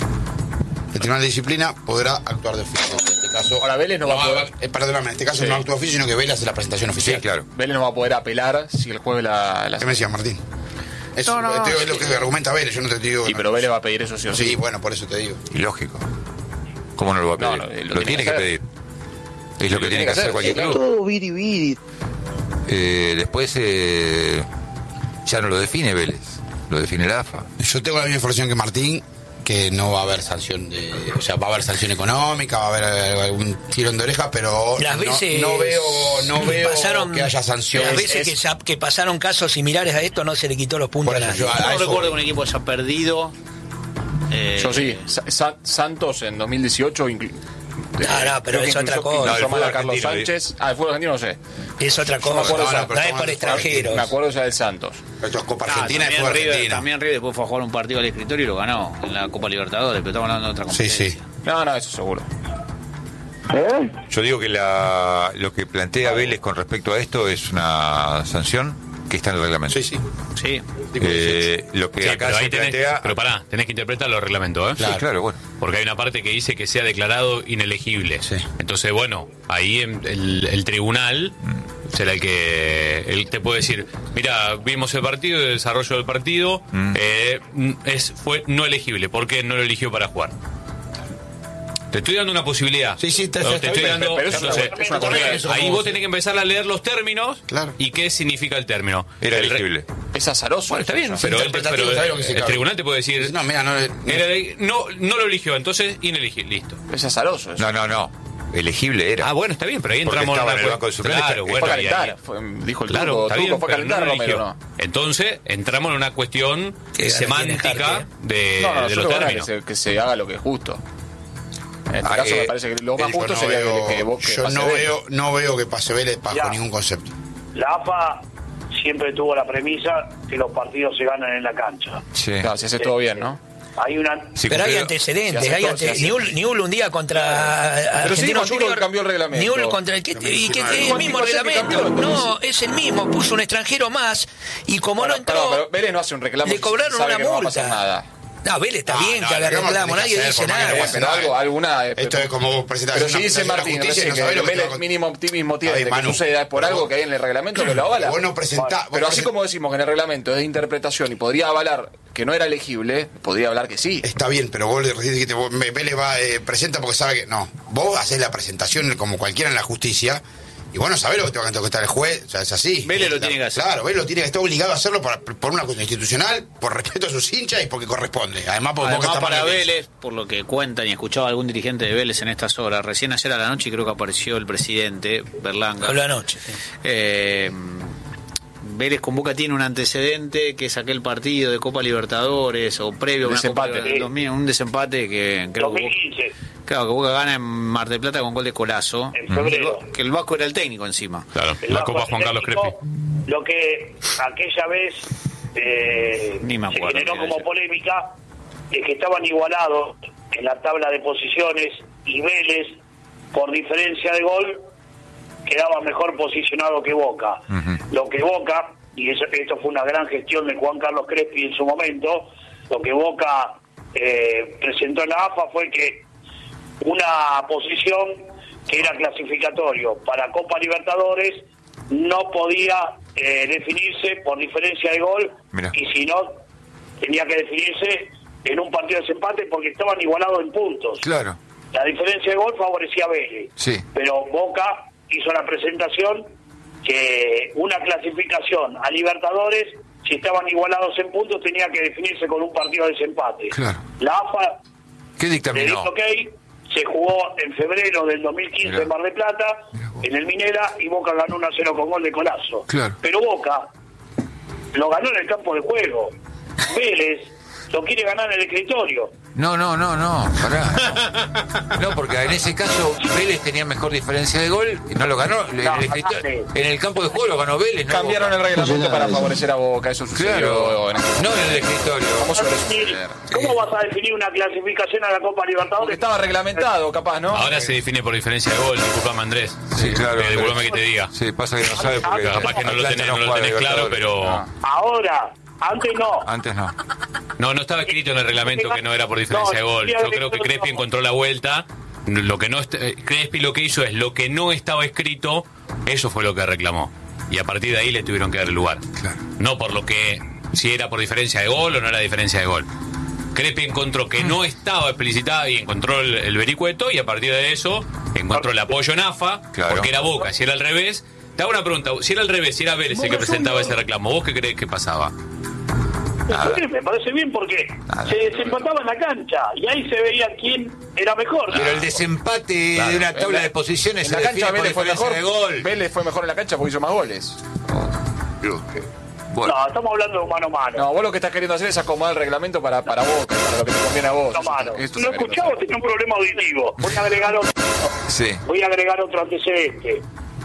Speaker 4: El Tribunal de Disciplina podrá actuar de oficio. En este caso,
Speaker 3: Ahora, Vélez no va a poder-
Speaker 4: eh, perdóname, en este caso
Speaker 3: Sí.
Speaker 4: no actúa de oficio, sino que Vélez hace la presentación oficial.
Speaker 1: Sí, claro.
Speaker 3: Vélez no va a poder apelar si el jueves la... la...
Speaker 4: ¿Qué me decías, Martín? Eso
Speaker 11: No, no,
Speaker 4: te digo, es
Speaker 11: sí.
Speaker 4: lo que argumenta Vélez, yo no te digo.
Speaker 3: Sí,
Speaker 4: no.
Speaker 3: pero Vélez va a pedir eso sí o sí.
Speaker 4: Sí, bueno, por eso te digo.
Speaker 1: Ilógico. ¿Cómo no lo va a pedir?
Speaker 3: No, no, eh,
Speaker 1: lo,
Speaker 3: lo
Speaker 1: tiene
Speaker 3: tiene
Speaker 1: que
Speaker 3: que
Speaker 1: pedir. Es lo que tiene que hacer cualquier
Speaker 3: sí, claro.
Speaker 1: club.
Speaker 12: Todo viri viri.
Speaker 1: Eh, después eh, ya no lo define Vélez, lo define la A F A.
Speaker 4: Yo tengo la misma información que Martín, que no va a haber sanción de, o sea, va a haber sanción económica, va a haber eh, algún tirón de oreja, pero
Speaker 5: Las
Speaker 4: no,
Speaker 5: veces
Speaker 4: no veo, no veo
Speaker 5: pasaron,
Speaker 4: que haya sanciones.
Speaker 5: Las veces que, sa- que pasaron casos similares a esto no se le quitó los puntos
Speaker 4: Por
Speaker 5: a
Speaker 4: eso
Speaker 5: nadie.
Speaker 4: yo- a
Speaker 11: No
Speaker 4: eso
Speaker 11: recuerdo
Speaker 4: voy.
Speaker 11: que un equipo haya perdido. eh,
Speaker 3: Yo sí. Sa- Sa- Santos en dos mil dieciocho inclu-
Speaker 5: No, no, pero es otra cosa.
Speaker 3: No,
Speaker 1: el fútbol
Speaker 3: a Carlos
Speaker 1: argentino,
Speaker 3: Sánchez. Ah, el fútbol argentino no sé.
Speaker 5: Es otra
Speaker 3: Yo me
Speaker 5: cosa.
Speaker 3: acuerdo
Speaker 5: No,
Speaker 3: esa-
Speaker 5: no, no es por extranjeros.
Speaker 3: Me acuerdo ya del Santos.
Speaker 4: Esto es Copa
Speaker 11: Ah,
Speaker 4: Argentina y
Speaker 11: también,
Speaker 4: fue
Speaker 11: River,
Speaker 4: Argentina.
Speaker 11: también River después fue a jugar un partido al escritorio y lo ganó en la Copa Libertadores, pero estamos hablando de otra
Speaker 4: Sí,
Speaker 11: competencia.
Speaker 4: sí.
Speaker 3: No, no, eso seguro.
Speaker 1: Yo digo que la, lo que plantea Vélez con respecto a esto es una sanción que está en el reglamento.
Speaker 4: Sí, sí.
Speaker 11: Sí.
Speaker 1: Eh, lo que
Speaker 2: Sí,
Speaker 1: acá
Speaker 2: pero
Speaker 1: se
Speaker 2: ahí tenés,
Speaker 1: plantea...
Speaker 2: pero pará, tenés que interpretar los reglamentos, ¿eh?
Speaker 1: Sí, claro, bueno.
Speaker 2: Porque hay una parte que dice que sea declarado inelegible.
Speaker 4: Sí.
Speaker 2: Entonces, bueno, ahí en- el, el tribunal será el que él te puede decir, mira, vimos el partido, el desarrollo del partido,
Speaker 1: Mm.
Speaker 2: eh, es fue no elegible. ¿Por qué no lo eligió para jugar? Te estoy dando una posibilidad.
Speaker 4: Sí, sí, está-
Speaker 2: No,
Speaker 4: está
Speaker 2: te estoy
Speaker 3: bien,
Speaker 2: dando.
Speaker 3: pero es una-
Speaker 2: entonces,
Speaker 3: es una correcta.
Speaker 2: ahí vos tenés que empezar a leer los términos
Speaker 4: Claro.
Speaker 2: y qué significa el término.
Speaker 1: Era
Speaker 2: El re-
Speaker 1: elegible.
Speaker 3: Es azaroso.
Speaker 2: Bueno, está bien,
Speaker 3: eso.
Speaker 2: pero, el,
Speaker 4: interpretativo,
Speaker 2: pero
Speaker 4: ¿sabes lo que se
Speaker 2: el
Speaker 4: cabe?
Speaker 2: tribunal te puede decir,
Speaker 4: No, mira, no.
Speaker 2: era de- no, no lo eligió, entonces inelegible, listo.
Speaker 3: Es azaroso eso.
Speaker 1: No, no, no. Elegible era.
Speaker 2: Ah, bueno, está bien, pero ahí
Speaker 1: Porque
Speaker 2: entramos
Speaker 1: estaba
Speaker 2: una
Speaker 1: en el
Speaker 2: cu-
Speaker 1: banco de suplentes.
Speaker 2: Claro,
Speaker 1: Fue
Speaker 2: bueno,
Speaker 3: fue a
Speaker 2: y
Speaker 3: calentar.
Speaker 2: ahí-
Speaker 3: Fue, dijo el
Speaker 2: Claro,
Speaker 3: turco,
Speaker 2: está
Speaker 3: turco,
Speaker 2: bien,
Speaker 3: fue a
Speaker 2: pero no
Speaker 3: calentar
Speaker 2: lo
Speaker 3: Romero,
Speaker 2: eligió.
Speaker 3: ¿no?
Speaker 2: Entonces, entramos en una cuestión
Speaker 5: Que gana
Speaker 2: semántica
Speaker 5: quién es
Speaker 2: de,
Speaker 3: No, no,
Speaker 2: de
Speaker 3: yo
Speaker 2: los
Speaker 3: creo que
Speaker 2: términos.
Speaker 3: se, que se haga lo que es justo. En este
Speaker 1: Ah,
Speaker 3: caso
Speaker 1: eh,
Speaker 3: me parece que lo más
Speaker 4: Yo
Speaker 3: justo
Speaker 4: no
Speaker 3: sería
Speaker 4: veo-
Speaker 3: que, que, vos- que
Speaker 4: yo
Speaker 3: pase
Speaker 4: no
Speaker 3: Vélez.
Speaker 4: veo, no veo que pase Vélez bajo
Speaker 6: Ya.
Speaker 4: ningún concepto.
Speaker 6: La A F A siempre tuvo la premisa que los partidos se ganan en la cancha.
Speaker 1: Sí.
Speaker 3: Claro, si hace todo bien, ¿no?
Speaker 6: Hay una...
Speaker 1: Sí,
Speaker 5: Pero hay
Speaker 1: cumplió-
Speaker 5: antecedentes,
Speaker 3: si hace
Speaker 5: hay
Speaker 3: todo,
Speaker 5: ante-
Speaker 3: si hace-
Speaker 5: Newell, Newell un día contra
Speaker 3: Pero sí,
Speaker 5: Argentino
Speaker 3: Mantuvo
Speaker 5: Junior.
Speaker 3: cambió el reglamento.
Speaker 5: Newell contra el que, y que es el
Speaker 3: Juan
Speaker 5: mismo
Speaker 3: Diego Seti
Speaker 5: reglamento.
Speaker 3: cambió, entonces.
Speaker 5: No, es el mismo, puso un extranjero más y como
Speaker 3: Bueno,
Speaker 5: no entró,
Speaker 3: perdón, pero Vélez no hace un reclamo.
Speaker 5: le cobraron
Speaker 3: sabe
Speaker 5: una
Speaker 3: que no va a pasar
Speaker 5: multa.
Speaker 3: nada.
Speaker 5: No, Vélez está
Speaker 4: Ah,
Speaker 5: bien
Speaker 4: no,
Speaker 5: que haga
Speaker 4: el reclamo
Speaker 5: reclamo,
Speaker 4: lo
Speaker 5: nadie
Speaker 4: tenés que
Speaker 5: dice
Speaker 4: hacer por
Speaker 5: nada.
Speaker 4: manera de
Speaker 3: Pero algo, alguna. eh,
Speaker 4: Esto es como vos presentás
Speaker 3: Pero
Speaker 4: una
Speaker 3: si dice
Speaker 4: presentación a
Speaker 3: Martín, no
Speaker 4: justicia y
Speaker 3: sé,
Speaker 4: no
Speaker 3: que
Speaker 4: sabés lo que te
Speaker 3: Vélez
Speaker 4: va a-
Speaker 3: mínimo optimismo tiene
Speaker 4: Ay,
Speaker 3: de que
Speaker 4: Manu,
Speaker 3: suceda es por
Speaker 4: pero
Speaker 3: algo
Speaker 4: vos-
Speaker 3: que hay en el reglamento que lo avala.
Speaker 4: Vos no presentás.
Speaker 3: Pero
Speaker 4: vos
Speaker 3: así
Speaker 4: present-
Speaker 3: como decimos que en el reglamento es de interpretación y podría avalar que no era elegible, podría hablar que sí.
Speaker 4: Está bien, pero vos le recién dijiste, vos, me- Vélez va, eh, presenta porque sabe que. No, vos haces la presentación como cualquiera en la justicia. Y vos no sabés lo que te va a contestar el juez, o sea, es así.
Speaker 11: Vélez lo tiene que hacer.
Speaker 4: Claro, Vélez lo tiene que estar obligado a hacerlo por, por una cuestión institucional, por respeto a sus hinchas y porque corresponde. Además, porque
Speaker 11: Además,
Speaker 4: Boca está
Speaker 11: para
Speaker 4: mal en eso.
Speaker 11: Vélez, por lo que cuentan y escuchaba algún dirigente de Vélez en estas horas, recién ayer a la noche creo que apareció el presidente Berlanga.
Speaker 5: Habló anoche.
Speaker 11: Eh, Vélez con Boca tiene un antecedente que es aquel partido de Copa Libertadores o previo a una Copa
Speaker 3: Desempate.
Speaker 11: Libertadores, dos mil, un desempate que creo que
Speaker 6: dos mil
Speaker 11: Boca,
Speaker 6: quince,
Speaker 11: claro, que Boca gana en Mar del Plata con gol de Colazo.
Speaker 6: en febrero.
Speaker 11: Que el Vasco era el técnico encima.
Speaker 2: Claro,
Speaker 6: El
Speaker 2: la
Speaker 6: Vasco
Speaker 2: Copa Juan Carlos Crespi.
Speaker 6: Atlético, Lo que aquella vez eh,
Speaker 11: Ni me
Speaker 6: se
Speaker 11: acuerdo
Speaker 6: generó
Speaker 11: qué
Speaker 6: como
Speaker 11: era.
Speaker 6: polémica es que estaban igualados en la tabla de posiciones y Vélez, por diferencia de gol, quedaba mejor posicionado que Boca. Lo que Boca, y eso, esto fue una gran gestión de Juan Carlos Crespi en su momento, lo que Boca eh, presentó en la A F A fue que una posición que era clasificatorio para Copa Libertadores no podía eh, definirse por diferencia de gol.
Speaker 1: Mirá.
Speaker 6: Y si no, tenía que definirse en un partido de desempate porque estaban igualados en puntos.
Speaker 1: Claro.
Speaker 6: La diferencia de gol favorecía a Vélez,
Speaker 1: Sí.
Speaker 6: pero Boca hizo la presentación que una clasificación a Libertadores, si estaban igualados en puntos, tenía que definirse con un partido de desempate.
Speaker 1: Claro.
Speaker 6: La A F A
Speaker 1: ¿Qué
Speaker 6: le
Speaker 1: dictaminó?
Speaker 6: dijo ok, se jugó en febrero del dos mil quince
Speaker 1: Mirá.
Speaker 6: en Mar del Plata, en el Minera, y Boca ganó uno a cero con gol de Colazo.
Speaker 1: Claro.
Speaker 6: Pero Boca lo ganó en el campo de juego. Vélez lo quiere ganar en el escritorio.
Speaker 1: No, no, no, no, pará. No, porque en ese caso Vélez tenía mejor diferencia de gol y no lo ganó. En el, escritor- en el campo de juego lo ganó Vélez, no
Speaker 3: Cambiaron
Speaker 1: Boca.
Speaker 3: el reglamento para favorecer a Boca, eso sucedió.
Speaker 1: Claro.
Speaker 3: en el-
Speaker 1: No en el escritorio.
Speaker 3: ¿Cómo suele
Speaker 6: Definir-
Speaker 3: suceder?
Speaker 6: ¿Cómo vas a definir una clasificación a la Copa
Speaker 3: Porque
Speaker 6: Libertadores?
Speaker 3: estaba reglamentado, capaz, ¿no?
Speaker 2: Ahora se define por diferencia de gol, disculpame Andrés.
Speaker 1: Sí, claro.
Speaker 2: Eh, disculpame que te diga.
Speaker 1: Sí, pasa que no sabe porque
Speaker 2: Capaz que no lo
Speaker 1: Atlanta
Speaker 2: tenés, no lo
Speaker 1: juega
Speaker 2: tenés claro,
Speaker 1: Libertadores.
Speaker 2: pero...
Speaker 3: No.
Speaker 6: Ahora, antes no.
Speaker 1: Antes no.
Speaker 2: No, no estaba escrito en el reglamento que no era por diferencia de gol. Yo creo que Crespi encontró la vuelta. Lo que no est- eh, Crespi lo que hizo es lo que no estaba escrito, eso fue lo que reclamó. Y a partir de ahí le tuvieron que dar el lugar.
Speaker 1: Claro.
Speaker 2: No por lo que si era por diferencia de gol o no era diferencia de gol. Crespi encontró que no estaba explicitada y encontró el, el vericueto, y a partir de eso encontró el apoyo en A F A,
Speaker 1: Claro.
Speaker 2: porque era Boca. Si era al revés, te hago una pregunta, si era al revés, si era Vélez el que presentaba ese reclamo, ¿vos qué crees que pasaba?
Speaker 1: Nada.
Speaker 6: Me parece bien porque
Speaker 1: Nada.
Speaker 6: se desempataba en la cancha y ahí se veía quién era mejor.
Speaker 1: Pero el desempate
Speaker 2: Claro.
Speaker 1: de una tabla de posiciones
Speaker 3: En
Speaker 1: se
Speaker 3: la cancha
Speaker 1: define por
Speaker 3: Vélez fue
Speaker 1: diferencia
Speaker 3: mejor.
Speaker 1: de gol.
Speaker 3: Vélez fue mejor en la cancha porque hizo más goles.
Speaker 1: Dios, qué- Bueno.
Speaker 6: No, estamos hablando de mano a mano.
Speaker 3: No, vos lo que estás queriendo hacer es acomodar el reglamento para, para Boca, para lo que te conviene a vos.
Speaker 6: Mano a mano.
Speaker 3: Esto
Speaker 6: No
Speaker 3: está queriendo
Speaker 6: escuchaba,
Speaker 3: hacer.
Speaker 6: tenía un problema auditivo. Voy a agregar otro.
Speaker 1: Sí.
Speaker 6: Voy a agregar otro antecedente.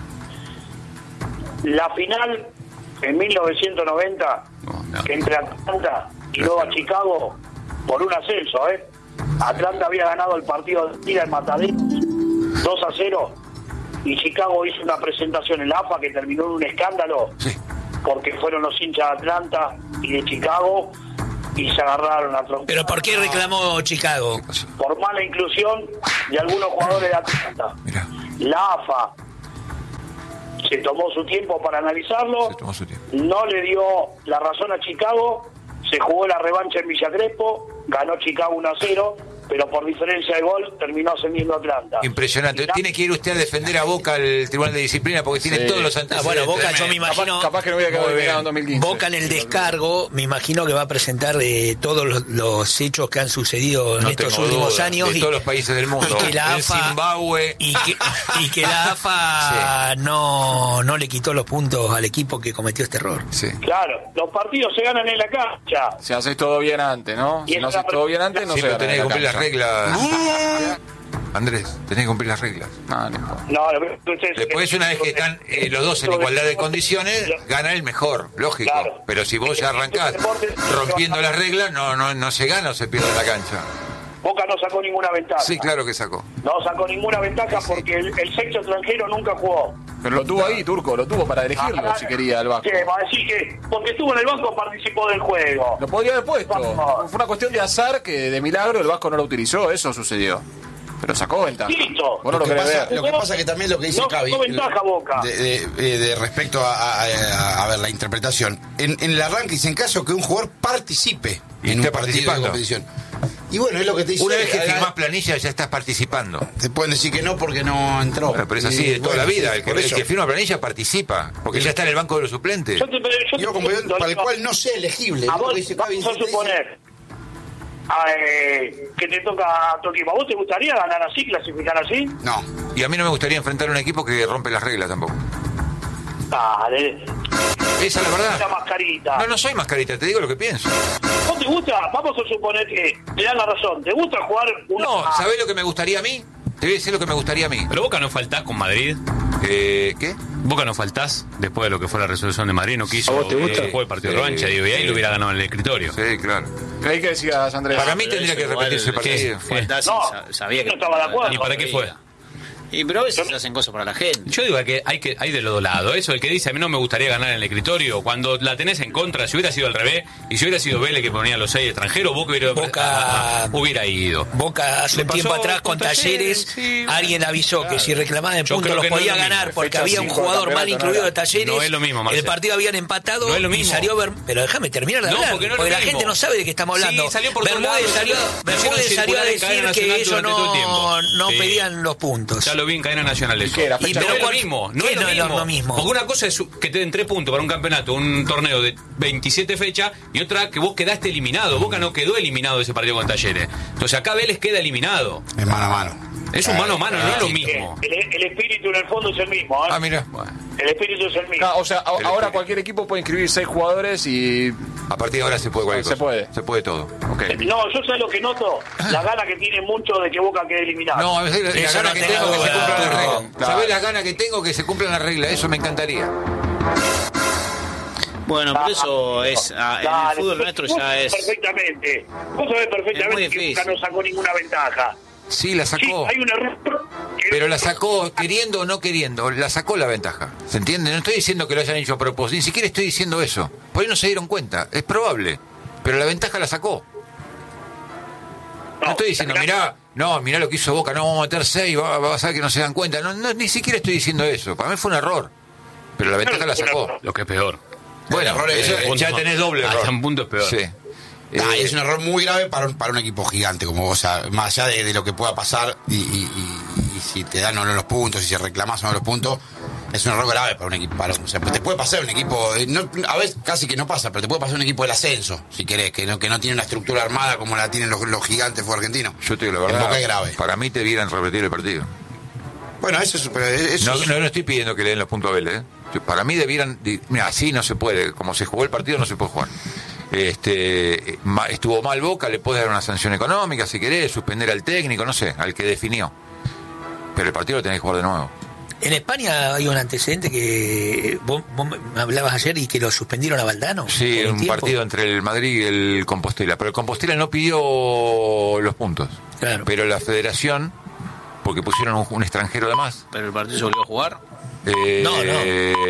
Speaker 6: La final en mil novecientos noventa
Speaker 2: No, no.
Speaker 6: entre Atlanta y Nueva Chicago por un ascenso, ¿eh? Atlanta había ganado el partido de ida en Mataderos dos a cero y Chicago hizo una presentación en la A F A que terminó en un escándalo
Speaker 1: Sí.
Speaker 6: porque fueron los hinchas de Atlanta y de Chicago y se agarraron a trompadas.
Speaker 5: ¿Pero por qué reclamó Chicago?
Speaker 6: Por mala inclusión de algunos jugadores de Atlanta.
Speaker 1: Mirá.
Speaker 6: La A F A se tomó su tiempo para analizarlo,
Speaker 1: Se tomó su tiempo.
Speaker 6: no le dio la razón a Chicago, se jugó la revancha en Villa Crespo, ganó Chicago uno a cero, pero por diferencia de gol terminó ascendiendo Atlanta.
Speaker 1: Impresionante.
Speaker 6: Y la-
Speaker 1: Tiene que ir usted a defender a Boca al Tribunal de Disciplina porque tiene
Speaker 3: Sí.
Speaker 1: todos los
Speaker 5: Ah,
Speaker 1: antecedentes.
Speaker 5: bueno, Boca yo me
Speaker 1: Tremendo.
Speaker 5: imagino...
Speaker 3: Capaz, capaz que no hubiera quedado
Speaker 1: Muy bien.
Speaker 3: eliminado en dos mil quince.
Speaker 5: Boca en el descargo, me imagino que va a presentar de todos los, los hechos que han sucedido en
Speaker 1: No
Speaker 5: estos
Speaker 1: tengo
Speaker 5: últimos
Speaker 1: duda,
Speaker 5: años
Speaker 1: de
Speaker 5: y,
Speaker 1: todos los países del mundo.
Speaker 5: y que la
Speaker 1: El
Speaker 5: A F A
Speaker 1: Zimbabue.
Speaker 5: y que, y que la A F A no, no le quitó los puntos al equipo que cometió este error.
Speaker 1: Sí.
Speaker 6: Claro, los partidos se ganan en la cancha.
Speaker 3: Si haces todo bien antes, ¿no?
Speaker 6: Y
Speaker 3: Si no
Speaker 6: esa
Speaker 3: haces todo bien antes, no
Speaker 1: Sí,
Speaker 3: se
Speaker 1: pero
Speaker 3: gana
Speaker 1: tenés
Speaker 3: en
Speaker 1: que
Speaker 3: la
Speaker 1: cumplir las
Speaker 3: cancha.
Speaker 1: reglas. Andrés, tenés que cumplir las reglas.
Speaker 3: No, no importa.
Speaker 6: No, lo que- ustedes-
Speaker 1: Después, una vez que están eh, los dos en igualdad de condiciones, gana el mejor, lógico.
Speaker 6: Claro.
Speaker 1: Pero si vos ya arrancás rompiendo las reglas, no, no, no se gana o se pierde la cancha.
Speaker 6: Boca no sacó ninguna ventaja.
Speaker 1: Sí, claro que sacó.
Speaker 6: No sacó ninguna ventaja porque el, el sexo extranjero nunca jugó.
Speaker 3: Pero lo tuvo ahí, Turco, lo tuvo para elegirlo si quería el Vasco.
Speaker 6: ¿Qué? Va a decir que porque estuvo en el banco participó del juego.
Speaker 3: Lo podría haber puesto.
Speaker 6: Vamos.
Speaker 3: Fue una cuestión de azar que de milagro el Vasco no lo utilizó, eso sucedió. Pero sacó ventaja.
Speaker 6: Listo.
Speaker 3: Vos no lo
Speaker 4: Lo que,
Speaker 3: querés
Speaker 4: pasa,
Speaker 3: ver.
Speaker 4: lo que pasa que también lo que dice
Speaker 6: No,
Speaker 4: Cavi,
Speaker 6: no ventaja, Boca.
Speaker 4: de, de- de- de respecto a, a- a- a ver la interpretación, en, en el arranque dice en caso que un jugador participe
Speaker 1: Y
Speaker 4: en un
Speaker 1: esté
Speaker 4: partido de
Speaker 1: participando.
Speaker 4: competición. Y bueno, es lo que te dice.
Speaker 1: Una vez que
Speaker 4: a-
Speaker 1: firmás planilla, ya estás participando.
Speaker 4: te pueden decir que no porque no entró.
Speaker 1: Bueno, pero es así
Speaker 4: Y,
Speaker 1: de toda
Speaker 4: bueno,
Speaker 1: la vida.
Speaker 4: sí,
Speaker 1: El que,
Speaker 4: por
Speaker 1: el
Speaker 4: eso.
Speaker 1: que firma planilla participa, porque ya está en el banco de los suplentes.
Speaker 6: Yo te, yo te
Speaker 4: Digo, como
Speaker 6: pregunto,
Speaker 4: para el
Speaker 6: digo,
Speaker 4: cual no sea elegible.
Speaker 6: a
Speaker 4: es lo
Speaker 6: vos,
Speaker 4: que dice Cavi,
Speaker 6: vamos a
Speaker 4: te dice-
Speaker 6: suponer ah, eh, que te toca a tu equipo. ¿A vos te gustaría ganar así, clasificar así?
Speaker 4: No.
Speaker 1: Y a mí no me gustaría enfrentar a un equipo que rompe las reglas tampoco.
Speaker 6: Dale.
Speaker 1: Esa es la
Speaker 6: La
Speaker 1: verdad.
Speaker 6: mascarita.
Speaker 1: No, no soy mascarita, te digo lo que pienso.
Speaker 6: ¿Vos te gusta? Vamos a suponer que te dan la razón. ¿Te gusta jugar una...
Speaker 1: No, ¿sabés lo que me gustaría a mí? Te voy a decir lo que me gustaría a mí.
Speaker 2: Pero Boca no faltás con Madrid.
Speaker 1: Eh, ¿Qué?
Speaker 2: Boca no faltás después de lo que fue la resolución de Madrid. No quiso.
Speaker 3: ¿A vos te gusta?
Speaker 2: eh, Fue el partido de
Speaker 1: Sí,
Speaker 2: revancha, digo, y ahí
Speaker 1: sí.
Speaker 2: lo hubiera ganado en el escritorio.
Speaker 1: Sí, claro.
Speaker 3: Creí que decías, Andrés.
Speaker 1: Para mí
Speaker 11: Pero
Speaker 1: tendría
Speaker 11: eso
Speaker 1: que
Speaker 11: igual,
Speaker 1: repetirse el partido.
Speaker 11: sí, faltás y
Speaker 6: No,
Speaker 11: sa- sabía que
Speaker 6: no estaba de acuerdo.
Speaker 2: ¿Y para qué fue?
Speaker 11: Y pero a veces se hacen cosas para la gente.
Speaker 2: Yo digo que hay que hay de los dos lados. Eso, el que dice a mí no me gustaría ganar en el escritorio, cuando la tenés en contra, si hubiera sido al revés, y si hubiera sido Vélez que ponía los seis extranjeros, Boca hubiera,
Speaker 5: Boca-
Speaker 2: hubiera ido.
Speaker 5: Boca hace
Speaker 2: Le
Speaker 5: un
Speaker 2: pasó
Speaker 5: tiempo atrás con
Speaker 2: con
Speaker 5: Talleres,
Speaker 2: Talleres, sí, bueno,
Speaker 5: alguien avisó que si reclamaban el
Speaker 2: Yo
Speaker 5: punto
Speaker 2: creo
Speaker 5: los
Speaker 2: que no es
Speaker 5: podía
Speaker 2: lo mismo.
Speaker 5: ganar porque
Speaker 3: Fecha
Speaker 5: había un
Speaker 3: cinco del
Speaker 5: jugador mal
Speaker 3: campeonato,
Speaker 5: incluido
Speaker 3: no
Speaker 5: de
Speaker 3: era.
Speaker 5: Talleres.
Speaker 2: No es lo mismo, Marcelo.
Speaker 5: el partido habían empatado
Speaker 2: No es lo
Speaker 5: y
Speaker 2: mismo.
Speaker 5: salió Ber- pero déjame terminar de
Speaker 2: No,
Speaker 5: hablar,
Speaker 2: porque no es
Speaker 5: porque
Speaker 2: lo
Speaker 5: la
Speaker 2: mismo.
Speaker 5: gente no sabe de qué estamos
Speaker 2: Sí,
Speaker 5: hablando.
Speaker 2: salió por todos
Speaker 5: Bermúdez
Speaker 2: lados,
Speaker 5: salió,
Speaker 2: hicieron
Speaker 5: Bermúdez salió a
Speaker 2: circular en cadena
Speaker 5: decir que
Speaker 2: nacional
Speaker 5: ellos
Speaker 2: durante todo el
Speaker 5: no,
Speaker 2: tiempo.
Speaker 5: no
Speaker 2: Sí.
Speaker 5: pedían los puntos.
Speaker 2: Ya lo vi en cadena nacional eso.
Speaker 3: qué era?
Speaker 2: Y
Speaker 3: Fecha
Speaker 2: pero no es
Speaker 5: cuál-
Speaker 2: lo mismo, no
Speaker 5: ¿qué
Speaker 2: es lo
Speaker 5: no es
Speaker 2: mismo.
Speaker 5: lo mismo?
Speaker 2: Porque una cosa es que te den tres puntos para un campeonato, un torneo de veintisiete fechas, y otra que vos quedaste eliminado. Boca no quedó eliminado de ese partido con Talleres. Entonces acá Vélez queda eliminado.
Speaker 4: Es mano a mano.
Speaker 2: Es un mano a mano, no es lo mismo.
Speaker 6: El, el espíritu en el fondo es el mismo, ¿eh?
Speaker 1: Ah, mira.
Speaker 6: El espíritu es el mismo.
Speaker 3: Ah, o sea, a- ahora cualquier equipo puede inscribir seis jugadores y.
Speaker 1: A partir de ahora se puede cualquier
Speaker 3: Se
Speaker 1: cosa.
Speaker 3: puede.
Speaker 1: Se puede todo.
Speaker 3: Ok.
Speaker 6: No, yo sé lo que noto, la gana que tiene mucho de que Boca quede eliminado.
Speaker 1: No, a veces la, la
Speaker 5: Eso
Speaker 1: gana
Speaker 5: no
Speaker 1: que
Speaker 5: tengo
Speaker 1: tengo que se
Speaker 5: duda.
Speaker 1: cumplan las reglas.
Speaker 3: Claro.
Speaker 1: ¿Sabés las ganas que tengo que se cumplan las reglas? Eso me encantaría.
Speaker 11: Bueno, pero eso es. ah, en el
Speaker 6: Dale,
Speaker 11: fútbol
Speaker 6: vos-
Speaker 11: nuestro
Speaker 6: vos
Speaker 11: ya
Speaker 6: sabés
Speaker 11: es.
Speaker 6: Perfectamente. Vos sabés
Speaker 11: Es muy
Speaker 6: perfectamente que Boca
Speaker 11: difícil.
Speaker 6: no sacó ninguna ventaja.
Speaker 1: Sí, la
Speaker 6: Sí,
Speaker 1: sacó.
Speaker 6: hay un error. que-
Speaker 1: Pero la sacó queriendo o no queriendo, la sacó la ventaja. ¿Se entiende? No estoy diciendo que lo hayan hecho a propósito, ni siquiera estoy diciendo eso. Por ahí no se dieron cuenta, es probable. Pero la ventaja la sacó. No estoy diciendo, mirá, no, mirá lo que hizo Boca, no vamos a meter seis, va, va a ser que no se dan cuenta. No, no, ni siquiera estoy diciendo eso. Para mí fue un error. Pero la ventaja la sacó.
Speaker 2: Lo que es peor.
Speaker 1: Bueno,
Speaker 4: error es-
Speaker 1: eso, ya tenés doble error.
Speaker 2: Hasta un punto es peor.
Speaker 1: Sí.
Speaker 4: Ah,
Speaker 1: Eh,
Speaker 4: es un error muy grave para un, para un equipo gigante como vos, o sea, más allá de, de lo que pueda pasar y, y- y- y si te dan o no los puntos, si se reclamas o no los puntos, es un error grave para un equipo. Para, o sea, te puede pasar un equipo, eh, no- a veces casi que no pasa, pero te puede pasar un equipo del ascenso, si querés, que no, que no tiene una estructura armada como la tienen los, los gigantes fue argentinos.
Speaker 1: Yo te digo la
Speaker 4: En
Speaker 1: verdad.
Speaker 4: Boca es grave.
Speaker 1: Para mí te debieran repetir el partido.
Speaker 4: Bueno, eso es... Pero eso
Speaker 1: No,
Speaker 4: es-
Speaker 1: no, no estoy pidiendo que le den los puntos a Vélez. ¿eh? Yo- Para mí debieran... di- Mira, así no se puede. Como se jugó el partido, no se puede jugar. Este, eh, ma- estuvo mal Boca, le puede dar una sanción económica si querés, suspender al técnico, no sé, al que definió. Pero el partido lo tenés que jugar de nuevo.
Speaker 5: En España hay un antecedente que vos, vos me hablabas ayer y que lo suspendieron a Valdano.
Speaker 1: Sí, un tiempo. Partido entre el Madrid y el Compostela. Pero el Compostela no pidió los puntos.
Speaker 5: Claro.
Speaker 1: Pero la federación, porque pusieron un, un extranjero de más.
Speaker 11: ¿Pero el partido se volvió a jugar?
Speaker 1: Eh,
Speaker 5: no, no.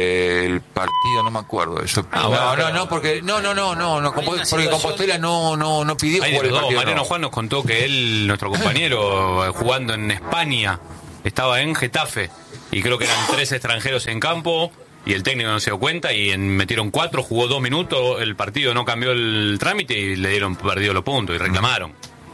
Speaker 1: El partido no me acuerdo. Eso.
Speaker 2: Ah,
Speaker 1: no,
Speaker 2: bueno,
Speaker 1: no,
Speaker 2: pero...
Speaker 1: no, porque no, no, no, no, no porque situación... Compostela no, no, no pidió
Speaker 2: Hay
Speaker 1: jugar el
Speaker 2: dos.
Speaker 1: partido.
Speaker 2: Mariano
Speaker 1: no.
Speaker 2: Juan nos contó que él, nuestro compañero, jugando en España, estaba en Getafe y creo que eran tres extranjeros en campo y el técnico no se dio cuenta y en, metieron cuatro, jugó dos minutos, el partido no cambió el trámite y le dieron perdido los puntos y reclamaron.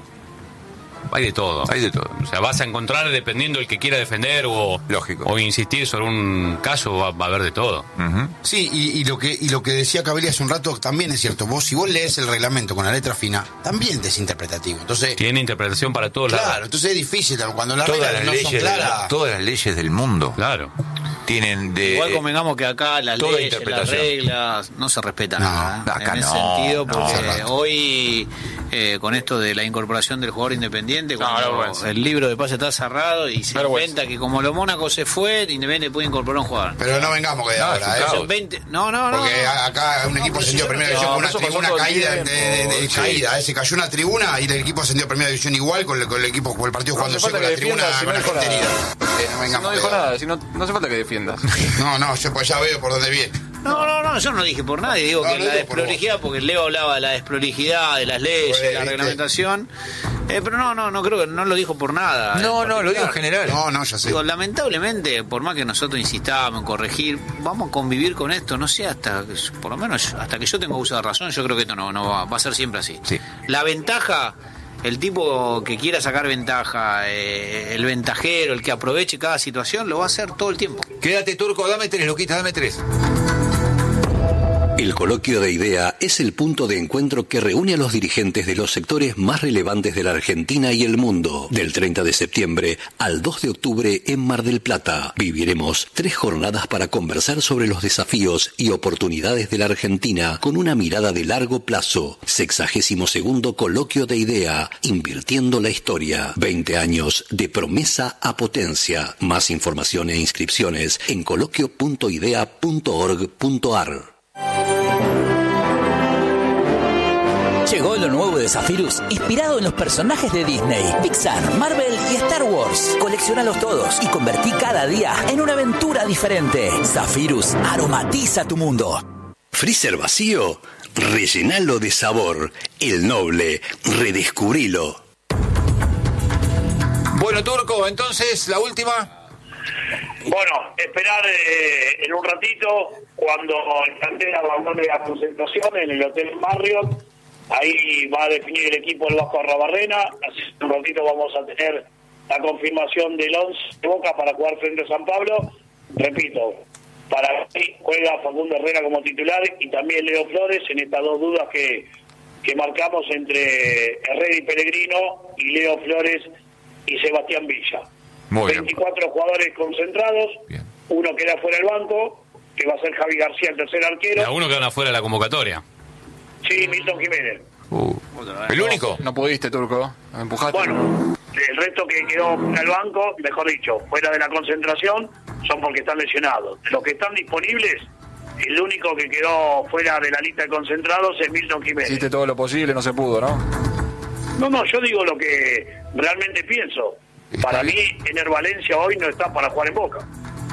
Speaker 2: Hay de todo.
Speaker 1: Hay de todo.
Speaker 2: O sea, vas a encontrar, dependiendo el que quiera defender o,
Speaker 1: lógico,
Speaker 2: o insistir sobre un caso, va, va a haber de todo.
Speaker 1: Uh-huh.
Speaker 4: Sí, y, y lo que y lo que decía Cabelli hace un rato también es cierto. Vos, si vos lees el reglamento con la letra fina, también es interpretativo. Entonces
Speaker 2: tiene interpretación para todos
Speaker 4: claro,
Speaker 2: lados.
Speaker 4: entonces es difícil cuando las
Speaker 1: todas
Speaker 4: reglas
Speaker 1: las
Speaker 4: no son claras.
Speaker 1: De, todas las leyes del mundo.
Speaker 2: Claro.
Speaker 1: Tienen de.
Speaker 11: Igual convengamos que acá las leyes, las reglas, no se respeta
Speaker 1: no,
Speaker 11: nada.
Speaker 1: Acá
Speaker 11: en ese
Speaker 1: no,
Speaker 11: sentido, porque
Speaker 1: no,
Speaker 11: hoy, eh, con esto de la incorporación del jugador independiente, cuando no, no, el libro de pase está cerrado y se cuenta que como lo Mónaco se fue, Independiente puede incorporar un jugador.
Speaker 4: Pero no vengamos que de
Speaker 11: no,
Speaker 4: ahora, ¿eh?
Speaker 11: veinte, no, no, no.
Speaker 4: Porque acá un equipo ascendió a primera división con una tribuna caída, de, de, de,
Speaker 3: sí.
Speaker 4: caída. Se cayó una tribuna y el equipo ascendió a primera división igual con el, con el equipo, con el partido jugando con la tribuna
Speaker 3: si
Speaker 4: con
Speaker 3: no
Speaker 4: la portería.
Speaker 3: Eh, no, si no dijo nada, si no, no hace falta que defiendas.
Speaker 4: No, no, yo pues ya veo por dónde viene.
Speaker 11: No, no, no, yo no dije por nadie, digo
Speaker 4: no,
Speaker 11: que
Speaker 4: no
Speaker 11: la
Speaker 4: digo
Speaker 11: desprolijidad, porque Leo hablaba de la desprolijidad, de las leyes,
Speaker 4: pues,
Speaker 11: la
Speaker 4: ¿viste?
Speaker 11: reglamentación, eh, pero no, no, no creo que no lo dijo por nada.
Speaker 1: No, no, lo digo en general.
Speaker 4: No, no, ya sé.
Speaker 11: Digo, lamentablemente, por más que nosotros insistamos en corregir, vamos a convivir con esto, no sé, hasta, por lo menos hasta que yo tenga uso de razón, yo creo que esto no, no va, va a ser siempre así.
Speaker 1: Sí.
Speaker 11: La ventaja... El tipo que quiera sacar ventaja, eh, el ventajero, el que aproveche cada situación, lo va a hacer todo el tiempo.
Speaker 1: Quédate, Turco, dame tres, Luquita, dame tres.
Speaker 12: El Coloquio de Idea es el punto de encuentro que reúne a los dirigentes de los sectores más relevantes de la Argentina y el mundo. Del treinta de septiembre al dos de octubre en Mar del Plata. Viviremos tres jornadas para conversar sobre los desafíos y oportunidades de la Argentina con una mirada de largo plazo. Sexagésimo segundo Coloquio de Idea, invirtiendo la historia. veinte años de promesa a potencia. Más información e inscripciones en coloquio punto idea punto org punto ar.
Speaker 13: Llegó lo nuevo de Zephyrus, inspirado en los personajes de Disney, Pixar, Marvel y Star Wars. Colecciónalos todos y convertí cada día en una aventura diferente. Zephyrus aromatiza tu mundo.
Speaker 12: ¿Freezer vacío? Rellenalo de sabor. El Noble, redescubrilo.
Speaker 1: Bueno, Turco, entonces, la última.
Speaker 6: Bueno, esperar eh, en un ratito cuando el plantel abandone la concentración en el Hotel Marriott. Ahí va a definir el equipo el Vasco Arrabarrena. Así en un ratito vamos a tener la confirmación del once de Boca para jugar frente a San Pablo. Repito, para mí juega Facundo Herrera como titular y también Leo Flores en estas dos dudas que, que marcamos entre Herrera y Pellegrino y Leo Flores y Sebastián Villa.
Speaker 1: Muy
Speaker 6: veinticuatro
Speaker 1: bien.
Speaker 6: Jugadores concentrados, bien. Uno queda fuera del banco, que va a ser Javi García, el tercer arquero.
Speaker 2: Y a uno queda afuera de la convocatoria.
Speaker 6: Sí, Milton Jiménez.
Speaker 1: Uh, ¿El único?
Speaker 3: No pudiste, Turco. Me empujaste.
Speaker 6: Bueno, el resto que quedó en el banco, mejor dicho, fuera de la concentración, son porque están lesionados. Los que están disponibles, el único que quedó fuera de la lista de concentrados es Milton Jiménez.
Speaker 3: Hiciste todo lo posible, no se pudo, ¿no?
Speaker 6: No, no, yo digo lo que realmente pienso. Para mí, Ener Valencia hoy no está para jugar en Boca.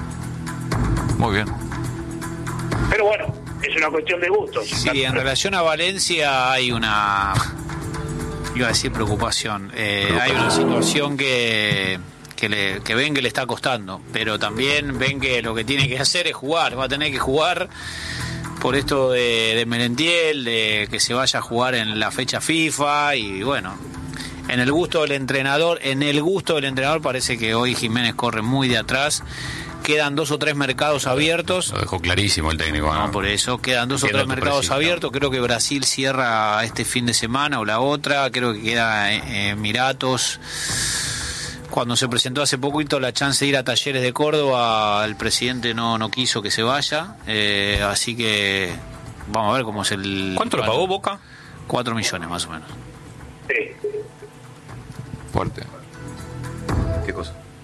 Speaker 1: Muy bien.
Speaker 6: Pero bueno, es una cuestión de gustos.
Speaker 11: Sí, en relación a Valencia hay una, iba a decir preocupación, eh, hay una situación que que, le, que ven que le está costando, pero también ven que lo que tiene que hacer es jugar, va a tener que jugar por esto de, de Merentiel, de que se vaya a jugar en la fecha FIFA y bueno, en el gusto del entrenador, en el gusto del entrenador parece que hoy Jiménez corre muy de atrás. Quedan dos o tres mercados abiertos.
Speaker 2: Lo dejó clarísimo el técnico.
Speaker 11: No, no por eso. Quedan dos
Speaker 2: Entiendo
Speaker 11: o tres mercados
Speaker 2: preciso.
Speaker 11: abiertos. Creo que Brasil cierra este fin de semana o la otra. Creo que queda eh, Emiratos. Cuando se presentó hace poquito la chance de ir a Talleres de Córdoba, el presidente no, no quiso que se vaya. Eh, así que vamos a ver cómo es el...
Speaker 2: ¿Cuánto lo pagó Boca?
Speaker 11: Cuatro millones más o menos.
Speaker 6: Sí.
Speaker 1: Fuerte.
Speaker 2: ¿Qué cosa?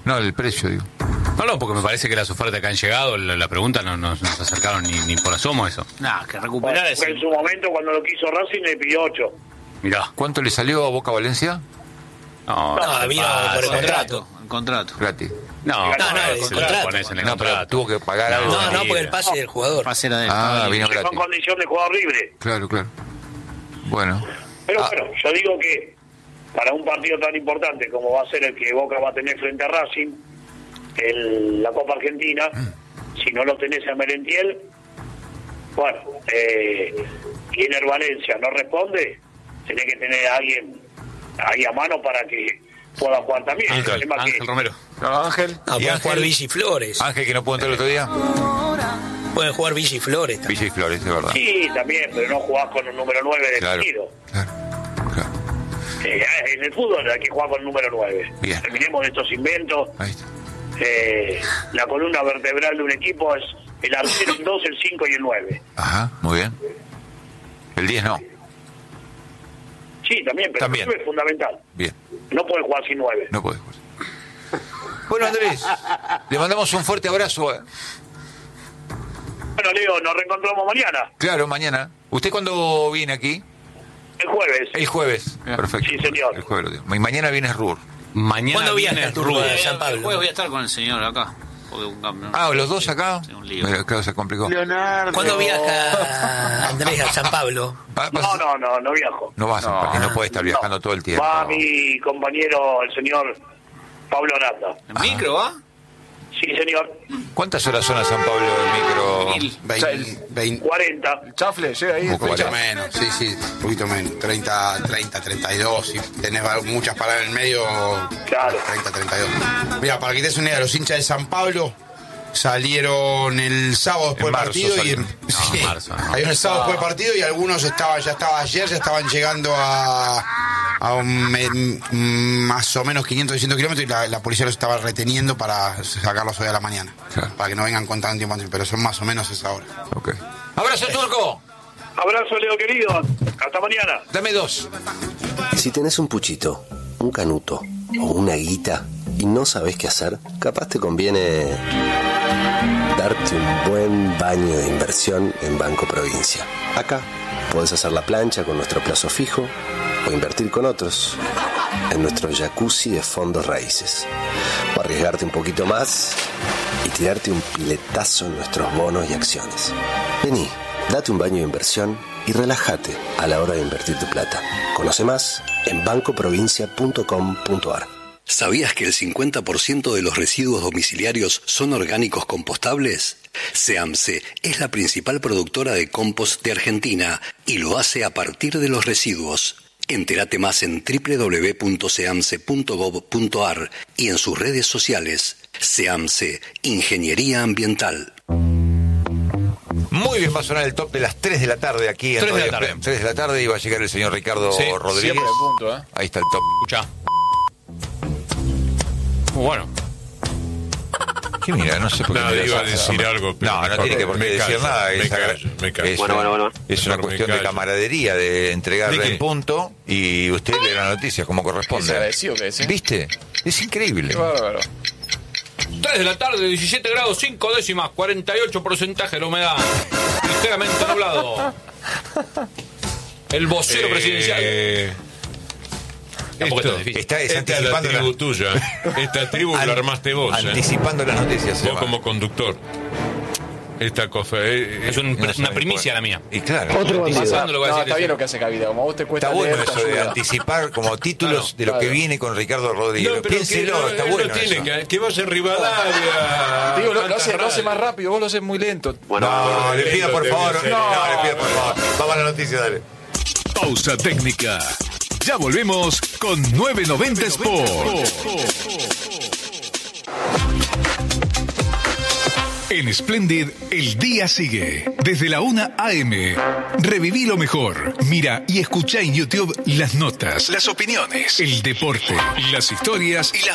Speaker 1: No, el precio, digo.
Speaker 2: No, no, porque me parece que las ofertas que han llegado, la, la pregunta no no, no nos acercaron ni, ni por asomo eso.
Speaker 11: Nah, que recuperar
Speaker 6: Bueno,
Speaker 11: ese.
Speaker 6: en su momento, cuando lo quiso Racing, le pidió ocho.
Speaker 2: Mirá.
Speaker 1: ¿Cuánto le salió a Boca Valencia?
Speaker 2: No,
Speaker 5: No, vino por el contrato.
Speaker 11: El contrato.
Speaker 1: Gratis.
Speaker 2: No,
Speaker 5: No, no, el
Speaker 2: se lo
Speaker 5: contrato.
Speaker 2: pones en el
Speaker 1: No, pero
Speaker 2: contrato.
Speaker 1: tuvo que pagar algo.
Speaker 5: No, no, porque el pase del jugador.
Speaker 11: Pase era de él.
Speaker 1: Ah, vino
Speaker 6: Con
Speaker 1: gratis.
Speaker 6: condición de jugador libre.
Speaker 1: Claro, claro. Bueno.
Speaker 6: Pero
Speaker 1: Ah.
Speaker 6: bueno, yo digo que para un partido tan importante como va a ser el que Boca va a tener frente a Racing, el, la Copa Argentina, si no lo tenés a Merentiel, bueno, eh, y en el Valencia no responde, tenés que tener a alguien ahí a mano para que pueda jugar también. El
Speaker 2: Ángel,
Speaker 6: tema que-
Speaker 2: Ángel Romero.
Speaker 3: Ángel.
Speaker 5: No,
Speaker 1: ¿Y
Speaker 5: pueden
Speaker 1: Ángel?
Speaker 5: jugar Villa y Flores.
Speaker 1: Ángel, que no pudo entrar el otro día.
Speaker 5: Pueden jugar Villa y Flores también.
Speaker 1: Villa y Flores, de verdad.
Speaker 6: Sí, también, pero no jugás con un número nueve
Speaker 1: Claro.
Speaker 6: definido.
Speaker 1: Claro. Claro.
Speaker 6: Eh, en el fútbol hay que jugar con el número nueve.
Speaker 1: Bien.
Speaker 6: Terminemos de estos inventos.
Speaker 1: Ahí está.
Speaker 6: Eh, la columna vertebral de un equipo es el arquero, el dos, el cinco y el nueve.
Speaker 1: Ajá, muy bien. El diez no.
Speaker 6: Sí, también, pero
Speaker 1: También.
Speaker 6: el nueve es fundamental.
Speaker 1: Bien.
Speaker 6: No puede jugar sin nueve.
Speaker 1: No podés jugar. Bueno, Andrés, le mandamos un fuerte abrazo.
Speaker 6: Bueno, Leo, nos reencontramos mañana,
Speaker 1: Claro, mañana. ¿Usted cuándo viene aquí?
Speaker 6: el jueves.
Speaker 1: El jueves. Perfecto.
Speaker 6: Sí, señor.
Speaker 1: El jueves lo digo. Y mañana viene Rur.
Speaker 2: Mañana
Speaker 5: ¿Cuándo
Speaker 2: viene
Speaker 5: viaja el
Speaker 2: Rubén.
Speaker 5: turno de
Speaker 11: Eh,
Speaker 5: San
Speaker 11: el
Speaker 5: Pablo?
Speaker 11: jueves voy a estar con el señor acá. Porque un cambio.
Speaker 1: Ah, ¿los dos acá?
Speaker 11: Sí, un lío.
Speaker 1: Mira, claro, se complicó.
Speaker 3: Leonardo.
Speaker 5: ¿Cuándo viaja Andrés a San Pablo?
Speaker 1: Va-
Speaker 6: No,
Speaker 1: vas-
Speaker 6: no, no, no viajo.
Speaker 1: No vas,
Speaker 3: No.
Speaker 1: porque no puede estar viajando
Speaker 6: No.
Speaker 1: todo el tiempo.
Speaker 6: Va mi compañero, el señor Pablo Aranda.
Speaker 11: ¿En micro, va?
Speaker 6: Sí, señor.
Speaker 1: ¿Cuántas horas son a San Pablo el micro?
Speaker 11: Mil.
Speaker 4: veinte, veinte,
Speaker 6: cuarenta.
Speaker 3: El chafle llega ahí.
Speaker 1: Un
Speaker 4: un poquito
Speaker 1: cuarenta.
Speaker 4: menos, sí, sí, un poquito menos. treinta, treinta, treinta y dos. Si tenés va- muchas paradas en el medio,
Speaker 6: Claro.
Speaker 4: treinta, treinta y dos. Mira, para que te des una idea, los hinchas de San Pablo salieron el sábado después
Speaker 1: En
Speaker 4: del
Speaker 1: marzo
Speaker 4: partido y
Speaker 1: salieron.
Speaker 4: en-
Speaker 2: No,
Speaker 4: sí,
Speaker 2: en marzo, no.
Speaker 4: salieron el sábado después del partido y algunos estaban, ya estaba ayer, ya estaban llegando a, a un, me- más o menos quinientos, seiscientos kilómetros y la, la policía los estaba reteniendo para sacarlos hoy a la mañana.
Speaker 1: Claro.
Speaker 4: Para que no vengan con tanto tiempo antes, pero son más o menos esa hora.
Speaker 1: Ok. ¡Abrazo, Turco!
Speaker 6: Abrazo, Leo querido. Hasta mañana.
Speaker 1: Dame dos.
Speaker 14: Si tenés un puchito, un canuto o una guita y no sabés qué hacer, capaz te conviene darte un buen baño de inversión en Banco Provincia. Acá podés hacer la plancha con nuestro plazo fijo o invertir con otros en nuestro jacuzzi de fondos raíces. O arriesgarte un poquito más y tirarte un piletazo en nuestros bonos y acciones. Vení, date un baño de inversión y relájate a la hora de invertir tu plata. Conoce más en banco provincia punto com punto a r.
Speaker 12: ¿Sabías que el cincuenta por ciento de los residuos domiciliarios son orgánicos compostables? SEAMSE es la principal productora de compost de Argentina y lo hace a partir de los residuos. Entérate más en doble u doble u doble u punto seamse punto gob punto a r y en sus redes sociales. SEAMSE, Ingeniería Ambiental.
Speaker 1: Muy bien, va a sonar el top de las tres de la tarde aquí en
Speaker 2: tres de la
Speaker 1: Radio
Speaker 2: tarde.
Speaker 1: F M. tres de la tarde y va a llegar el señor Ricardo
Speaker 2: Sí,
Speaker 1: Rodríguez.
Speaker 3: siempre en punto, ¿eh?
Speaker 1: Ahí está el top.
Speaker 2: Escuchá. Muy bueno.
Speaker 1: ¿Qué mira? No sé por qué.
Speaker 15: No,
Speaker 1: me
Speaker 15: iba
Speaker 1: das-
Speaker 15: a decir algo, pero
Speaker 1: No, no
Speaker 15: mejor
Speaker 1: tiene que por qué
Speaker 15: me
Speaker 1: decir
Speaker 15: callo,
Speaker 1: nada.
Speaker 15: me
Speaker 1: Es,
Speaker 15: callo, me callo.
Speaker 1: es
Speaker 15: Bueno,
Speaker 1: una,
Speaker 15: bueno, bueno.
Speaker 1: es una
Speaker 15: Mejor me
Speaker 1: cuestión de
Speaker 15: callo.
Speaker 1: camaradería, de entregarle
Speaker 15: ¿De qué?
Speaker 1: el punto y usted lee la noticia como corresponde.
Speaker 3: Desagradecido que es, ¿eh?
Speaker 1: ¿Viste? Es increíble.
Speaker 3: Qué bárbaro.
Speaker 2: tres de la tarde, diecisiete grados, cinco décimas, cuarenta y ocho porcentaje de la humedad. Ligeramente nublado. El vocero
Speaker 15: Eh,
Speaker 2: presidencial. Tampoco
Speaker 15: Esto,
Speaker 2: es tan difícil.
Speaker 1: Está es
Speaker 15: esta es la
Speaker 1: anticipando,
Speaker 15: tribu
Speaker 1: la-
Speaker 15: tuya. Esta tribu
Speaker 1: An-
Speaker 15: lo armaste vos. ¿eh?
Speaker 1: anticipando las noticias. se
Speaker 15: Vos
Speaker 1: llama.
Speaker 15: como conductor. Esta cosa. eh,
Speaker 2: Es un-
Speaker 1: No
Speaker 2: una
Speaker 1: sabe
Speaker 2: primicia
Speaker 1: cuál.
Speaker 2: la mía.
Speaker 1: Y claro.
Speaker 14: Otro bandido.
Speaker 2: Pasando lo voy a
Speaker 3: No,
Speaker 2: decir.
Speaker 3: está bien lo que hace Cavida. Como a vos te cuesta
Speaker 1: Está bueno
Speaker 3: leer, te
Speaker 1: eso de
Speaker 3: ayuda.
Speaker 1: anticipar como títulos de lo
Speaker 3: claro.
Speaker 1: que viene con Ricardo Rodríguez.
Speaker 15: No, pero
Speaker 1: Piénselo,
Speaker 15: que no,
Speaker 1: está
Speaker 15: él
Speaker 1: bueno
Speaker 15: no tiene
Speaker 1: eso.
Speaker 15: que, que vaya a Rivadavia.
Speaker 3: Digo, lo, lo hace,
Speaker 15: Falta
Speaker 3: lo hace
Speaker 15: radio.
Speaker 3: más rápido, vos lo haces muy lento.
Speaker 1: No, le pido por
Speaker 15: Te
Speaker 1: favor.
Speaker 15: voy a hacer.
Speaker 1: No, le pido por favor. Vamos a la noticia, dale.
Speaker 16: Pausa técnica. Ya volvemos con novecientos noventa Sport. En Splendid, el día sigue. Desde la una a eme. Reviví lo mejor. Mira y escucha en YouTube las notas, las opiniones, el deporte, las historias y las